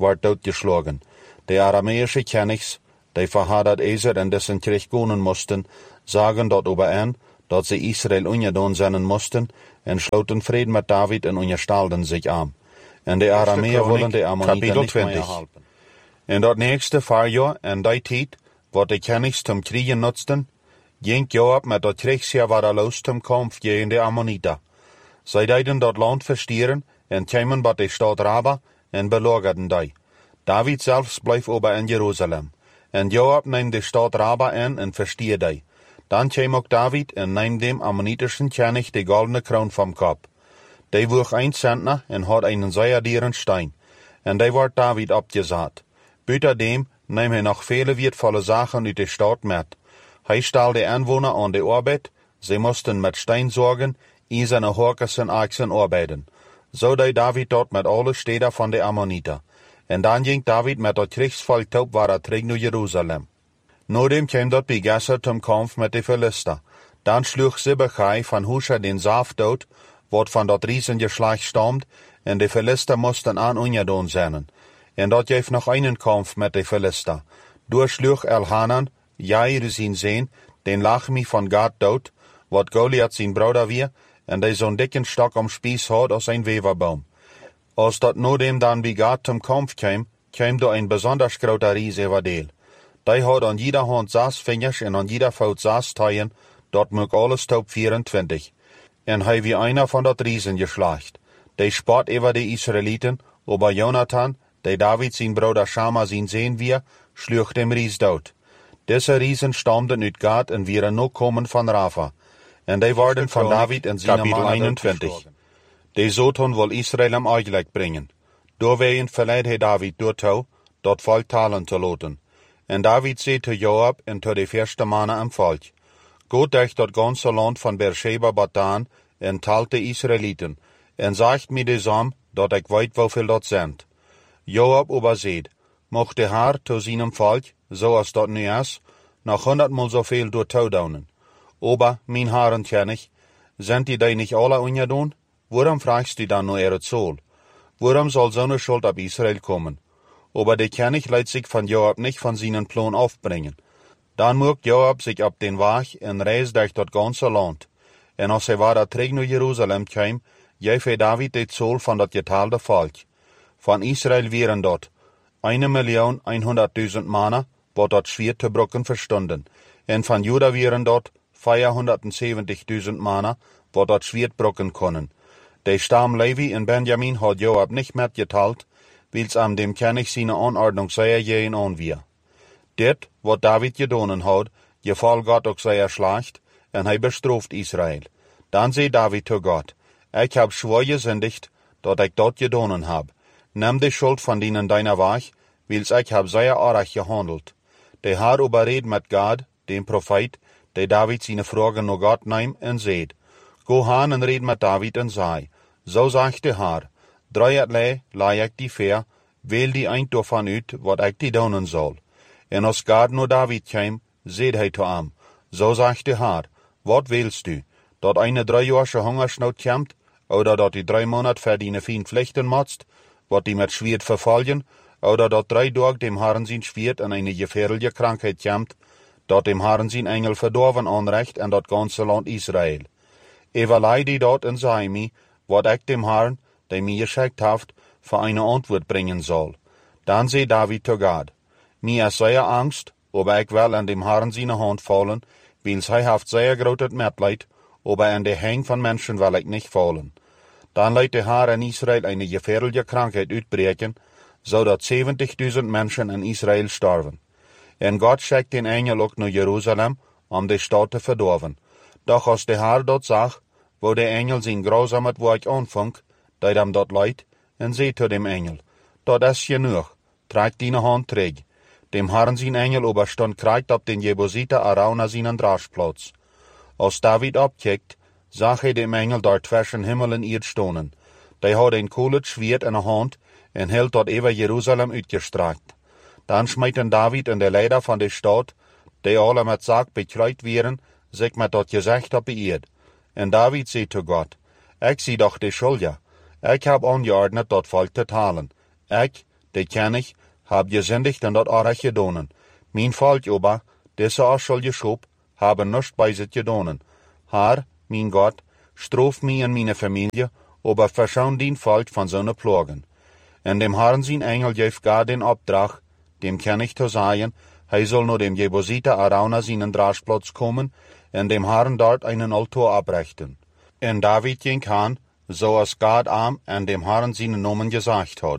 ward doodgeschlagen. Die aramäische Königs, die verhadert Eser in dessen Krieg gonen mussten, sagen dort überein, dat sie Israel ungedaan zijn mussten, en sloten Frieden mit David en unterstalden sich am. En de Aramäer wollen de Ammonieten nicht mehr helpen. En dat nächste Fahrjahr, en die tijd, wat de Königs zum Kriegen nutzten, ging Joab met dat Kriegsheer wieder los zum Kampf gegen de Ammoniter. Zij deiden dat Land verstieren, en kwamen bij de stad Raba, en belagerden die. David selbst bleef ober in Jerusalem. En Joab nahm de stad Raba in en verstier die. Dan kwam ook David en nam dem ammonitischen König de goldene Kroon vom Kopf. Die woog ein Zentner en had einen zeerdieren Stein. En die werd David abgesaat. Buiten dem nahm hij nog vele wertvolle Sachen uit de stad met. Hij stal de Anwohner an de Arbeit, sie mussten mit Stein sorgen, eiserne Horkers en Achsen arbeiten. So deed David dort mit alle Städter von de Ammoniter. En dan ging David met dat Kriegsvolk taub war terug naar Jerusalem. Nodem kwam dort Begasser zum Kampf mit de Philister. Dan sloeg Sibbechai van Husha den Saaf dood, wat van dat Riesengeschlecht stammt, en de Philister mussten an ungedaan zijn. En dat geeft nog einen Kampf mit de Philister. Durchsloeg Elhanan, Jair zijn Zeen, den Lachmi van Gad dood, wat Goliath zijn Bruder weer, en die zo'n dikken stok om Spieß had als een Weverbaum. Als dat nodem dan bij Gad zum Kampf kwam, kwam door een besonders groter Ries over deel. Die had aan jeder hand zes vingers en aan jeder voet zes teilen, dat mocht alles top vierentwintig. En hij wie einer van dat Riesengeschlecht. Die spot over de Israeliten, aber Jonathan, die David zijn Bruder Schama zijn Zeen weer, sloeg dem Ries dood. Deze Riesen stamden uit Gad en wieren nog komen van Rafa. En die worden van David en zijn Kapitel eenentwintig. Die zoton wil Israël am Eichleik brengen. Doorwegen verleidt hij David doortouw, dat volk talen te loten. En David zei te Joab en te de eerste mannen am volk. Gott durch dat ganze Land van Beersheba Batan en talt de Israeliten, en sagt mir desam, dat ik weet woveel dat zijn. Joab überseht, mocht de Haar te seinem volk, zoals dat nu is, nog honderdmal zoveel door toedaunen. Aber, mein Herren König, sind die die nicht alle ungedaan? Warum fragst du dann nur ihre Zoll? Warum soll so eine Schuld ab Israel kommen? Aber der König lässt sich von Joab nicht von seinen Plan aufbringen. Dann mögt Joab sich ab den Weg und reist durch das ganze Land. Und als er weiter zurück nach Jerusalem kam, gab er David die Zoll von das geteilte Volk. Von Israel wären dort eine Million einhunderttausend Männer, wo dort schwer zu brücken verstunden. Und von Juda wären dort vierhundertsiebzigtausend Männer, wo dort schwer brücken können. Der Stamm Levi in Benjamin hat Joab nicht mehr geteilt, weil's am dem König seine Anordnung sehr jähen an wir. Dit, wat David gedonen hat, gefall Gott auch sehr schlecht, en hij bestraft Israel. Dan zei David zu Gott, ich hab schwor gesündigt, dat ich dort gedonen hab. Nimm die Schuld von denen deiner Weg, weil's ich hab sehr arg gehandelt. Der Herr überredet mit Gad, dem Prophet, der David seine Fragen nur Gott nahm, en seht, go han en red mit David en sei, so sagt der Herr, dreierlei leih ich die Fair, wähl die ein davon uit, wat ich die donen soll. En als Gad nur David kam, seht hij zu am, so sagt der Herr, wat willst du, dat eine dreijährige Hungersnot kommt, oder dat die drei Monat für deine Fien Pflichten motzt, wat die mit Schwert verfallen, oder dat drei Tag dem Herrn sein Schwert an eine gefährliche Krankheit kommt, dat dem Herrn sein Engel verdorven anrecht an dat ganze Land Israel. Everlei die dort en sei mi, wat ich dem Herrn, der mir geschickt haft, für eine Antwort bringen soll. Dann sei David zu Gad, mir ist sehr Angst, aber ich will an dem Herrn seine Hand fallen, weil's hij haft sehr großes Mitleid, aber an der Hang von Menschen will ich nicht fallen. Dann leidt der Herr in Israel eine gefährliche Krankheit uitbreken, so dat zeventigduizend Menschen in Israel sterben. En Gott schickt den Engel auch nach Jerusalem, um die Stadt zu verdorven. Doch als der Herr dort sagt, wo der Engel sein grausames Werk anfängt, deed ihm dort leid, en zei zu dem Engel, dat is genug, trag deine Hand träg. Dem Herrn sein Engel oberstand kriegt ab den Jebusiter Arauna seinen Draschplatz. Als David abkickt, sah er dem Engel dort zwischen Himmel und Erd stonen. Der hat ein kohles Schwert in der Hand und hält dort über Jerusalem uitgestreckt. Dann schmeiten David und der Leiter von der Stadt, die alle mit Sarg bekleid wären, sich mit dort Gesicht ab beirrt. Und David sagt zu Gott, ich sie doch die Schuld, ich hab angeordnet, dort Volk zu teilen. Ich, de König, hab gesendigt en dat arach gedonen. Mijn volk oba, deze as zal geschoop, haben nichts bei sich gedonen. Haar, mijn Gott, strof mij en meine Familie, ober verschaun dien volk van seine Plagen. En dem Herrn sein Engel geef gar den Opdrag, dem König zu sagen, hij soll nur dem Jebusiter Arauna seinen Draschplatz kommen, en dem Herrn dort einen Altar abrichten. En David ging han, so als Gott am en dem Herrn seinen Namen gesagt hat.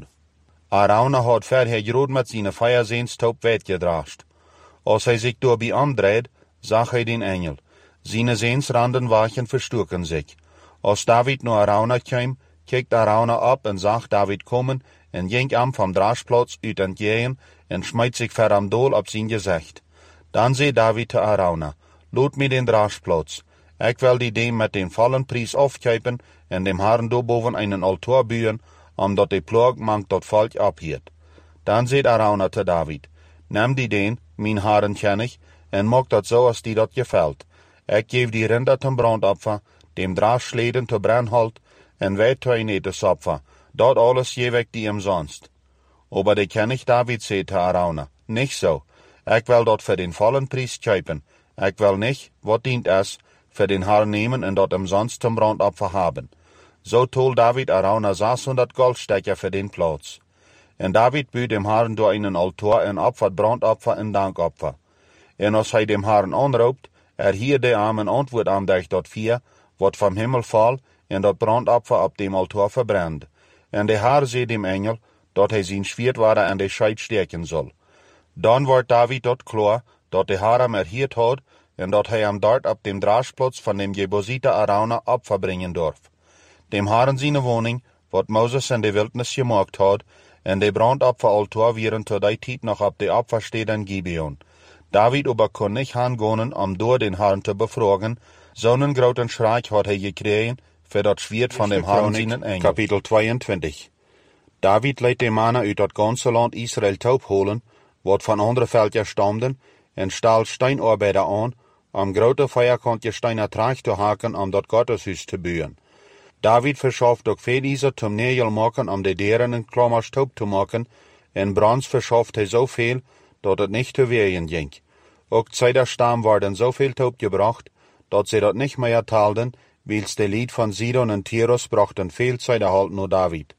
Arauna hat vorher gerot mit seinen Feiersehnstaub weggedrascht. Als hij sich dabei umdreht, zag hij den Engel. Seine Sehnsranden wachen verstuken sich. Als David nur Arauna kam, kijkt Arauna ab en zag David kommen en ging am vom Draschplatz uit entgegen en schmeidt sich ver am Dol op zijn gezicht. Dan zei David te Arauna, loot mir den Draschplatz. Ik wil die dem met den vollen Preis aufkuipen en dem Herrn boven einen Altar buien, omdat de ploeg mank dat volk abhiert. Dan zei Arauna te David, neem die den, mijn Herrn König, en maak dat zo als die dat gefällt. Ik geef die Rinder ten brandopfer, dem Draschleden te brandholt, en wij twee netesopfer, dat alles geef ik die umsonst. Aber de König David zei te Arauna, nicht so, ik wil dat voor den vollen Preis kuipen, ik wil nicht, wat dient es, für den Herrn nemen en dat umsonst zum Brandopfer haben. So tol David Arauna sechshundert Goldstecker für den Platz. En David büht dem Herrn door einen Altar en opfert Brandopfer en Dankopfer. En als hij dem Herrn anroept, er hier de arm en antwoord aan durch dat vier, wat vom Himmel fall, en dat Brandopfer op dem Altar verbrennt. En de Herr zei dem Engel, dat hij zijn Schwertwaarde aan de Scheid steken soll. Dan wordt David dat klar, dat de Herr hem erhiert had, en dat hij hem dort op dem Draschplatz van dem Jebusiter Arauna Opfer bringen dorf. Dem Herrn seine Wohnung, wat Moses in de Wildnis gemaakt had, en de Brandopferaltar wieren tot die tijd nog op de Opfersteden Gibeon. David aber kon nicht hangonen, um door den Herrn te befragen, zo'n groten schrik had hij gekregen, für dat Schwert van dem Herrn seinen Engel. Kapitel zweiundzwanzig. David leidt de mannen uit dat ganze land Israel taub holen, wat van andere Völker stamden, en stahl Steinarbeiter an, am grote Feierkant Steiner Traag te haken, um dat Gotteshuis te bouwen. David verschafft ook veel Iser zum Nägel maken, um de deren en klammers taub te maken, en Brands verschafft hij zoveel, dat het nicht te wehen ging. Ook Zeiderstam worden zoveel taub gebracht, dat ze dat nicht mehr taalden, wils de Lied van Sidon en Tyrus brachten veel Zeider halt nur David.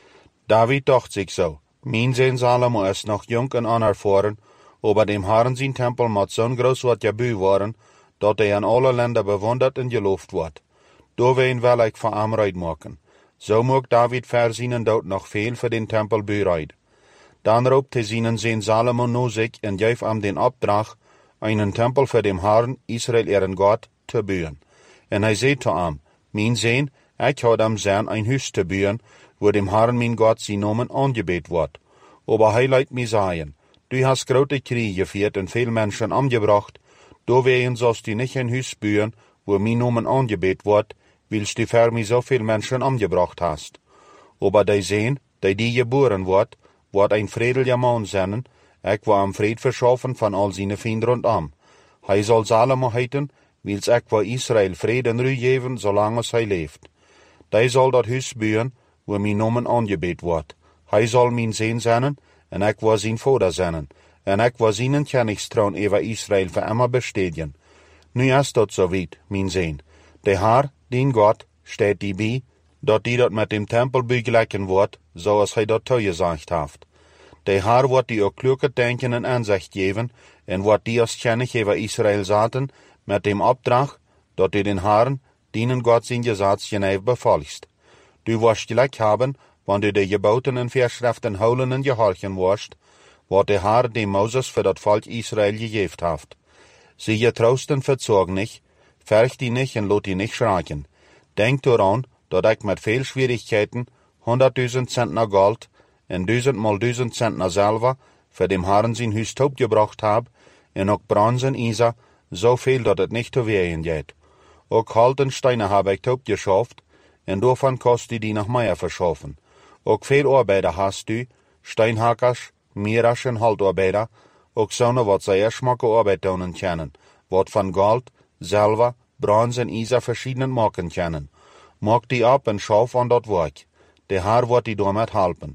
David dacht sich so, mein Sohn Salomo ist noch jung en unerfahren, aber dem Herrn sein Tempel moet zo'n groß wat gebouwd worden, dat hij in alle Länder bewundert en geloofd wordt. Doorween wil ik van hem ruid maken. Zo moet David ver zijn dood nog veel voor den Tempel bereid. Dan roept hij zijn Sohn Salomo naar zich en geeft hem den opdracht, einen Tempel für dem Herrn, Israel ihren Gott, te bouwen. En hij zei te hem, mijn Sohn, ik had hem zijn ein huis te bouwen, wo dem Herrn mijn Gott zijn Namen aangebeet wordt. Aber hij leidt mij zeggen, du hast grote Krieg geführt en veel Menschen umgebracht, doorwegen sollst du nicht ein Huis bouwen, wo mijn Namen aangebeet wordt, wils du für mich so viel Menschen umgebracht hast. Aber die Sohn, die die geboren wordt, wordt ein friedlicher Mann sein, ik wil hem Fried verschaffen van al zijn vrienden rondom. Hij zal Salomo heiten, wils ik wil Israel Fried en Ruhe geven, zolang als hij leeft. Die zal dat huis bouwen, wo mijn Namen aangebeet wordt. Hij zal mijn Sohn zijn, en ik wil zijn vader zijn, en ik wil zijn Königstroon over Israel voor immer bestedigen. Nu is dat zo weit, mijn Sohn. De Herr, dien Gott, steht die bij, dat die dat met dem Tempelbau gelijken wordt, zoals hij dat toegezegd heeft. De Herr wordt die ook kloeke denken en aanzicht geven, en wordt die als König over Israel zaten, met dem opdracht, dat du den Herrn, dienen Gott zijn Gesetz genauw befolgst. Du wirst gelijk hebben, wanneer du de geboten en Verschriften houden en gehorchen wirst, wat de Herr dem Moses für dat Volk Israel gegeven heeft. Sie getroosten verzorg nicht, fürcht die nicht en lot die nicht schrecken. Denk daran, dat ik met veel Schwierigkeiten honderdduizend Zentner Gold en duizend mal duizend Zentner Silber für dem Herrn sein Huis taub gebracht hab, en ook Bronze en Iser, so viel dat het nicht te wehen geht. Ook Halt en Steine hab ik taub geschafft, en daarvan kost du die noch mehr verschaffen. Ook veel Arbeiter hast du, Steinhackers, Mierasch en Haltarbeiter, ook zo'n wat sehr schmacke Arbeit doen kennen, wat van Gold, Silber, Bronze en Iser verschiedenen maken kennen. Maak die ab en schauf an dat werk. De Herr wordt die damit helpen.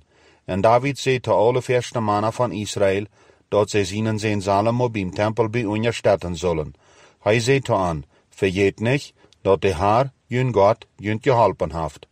En David zei te alle verste mannen van Israël, dat zij zienen zijn Salomo beim Tempel bij onderstellen zullen. Hij zei te aan, vergeet nicht, dat de Haar, jün Gott, jün geholpen haft.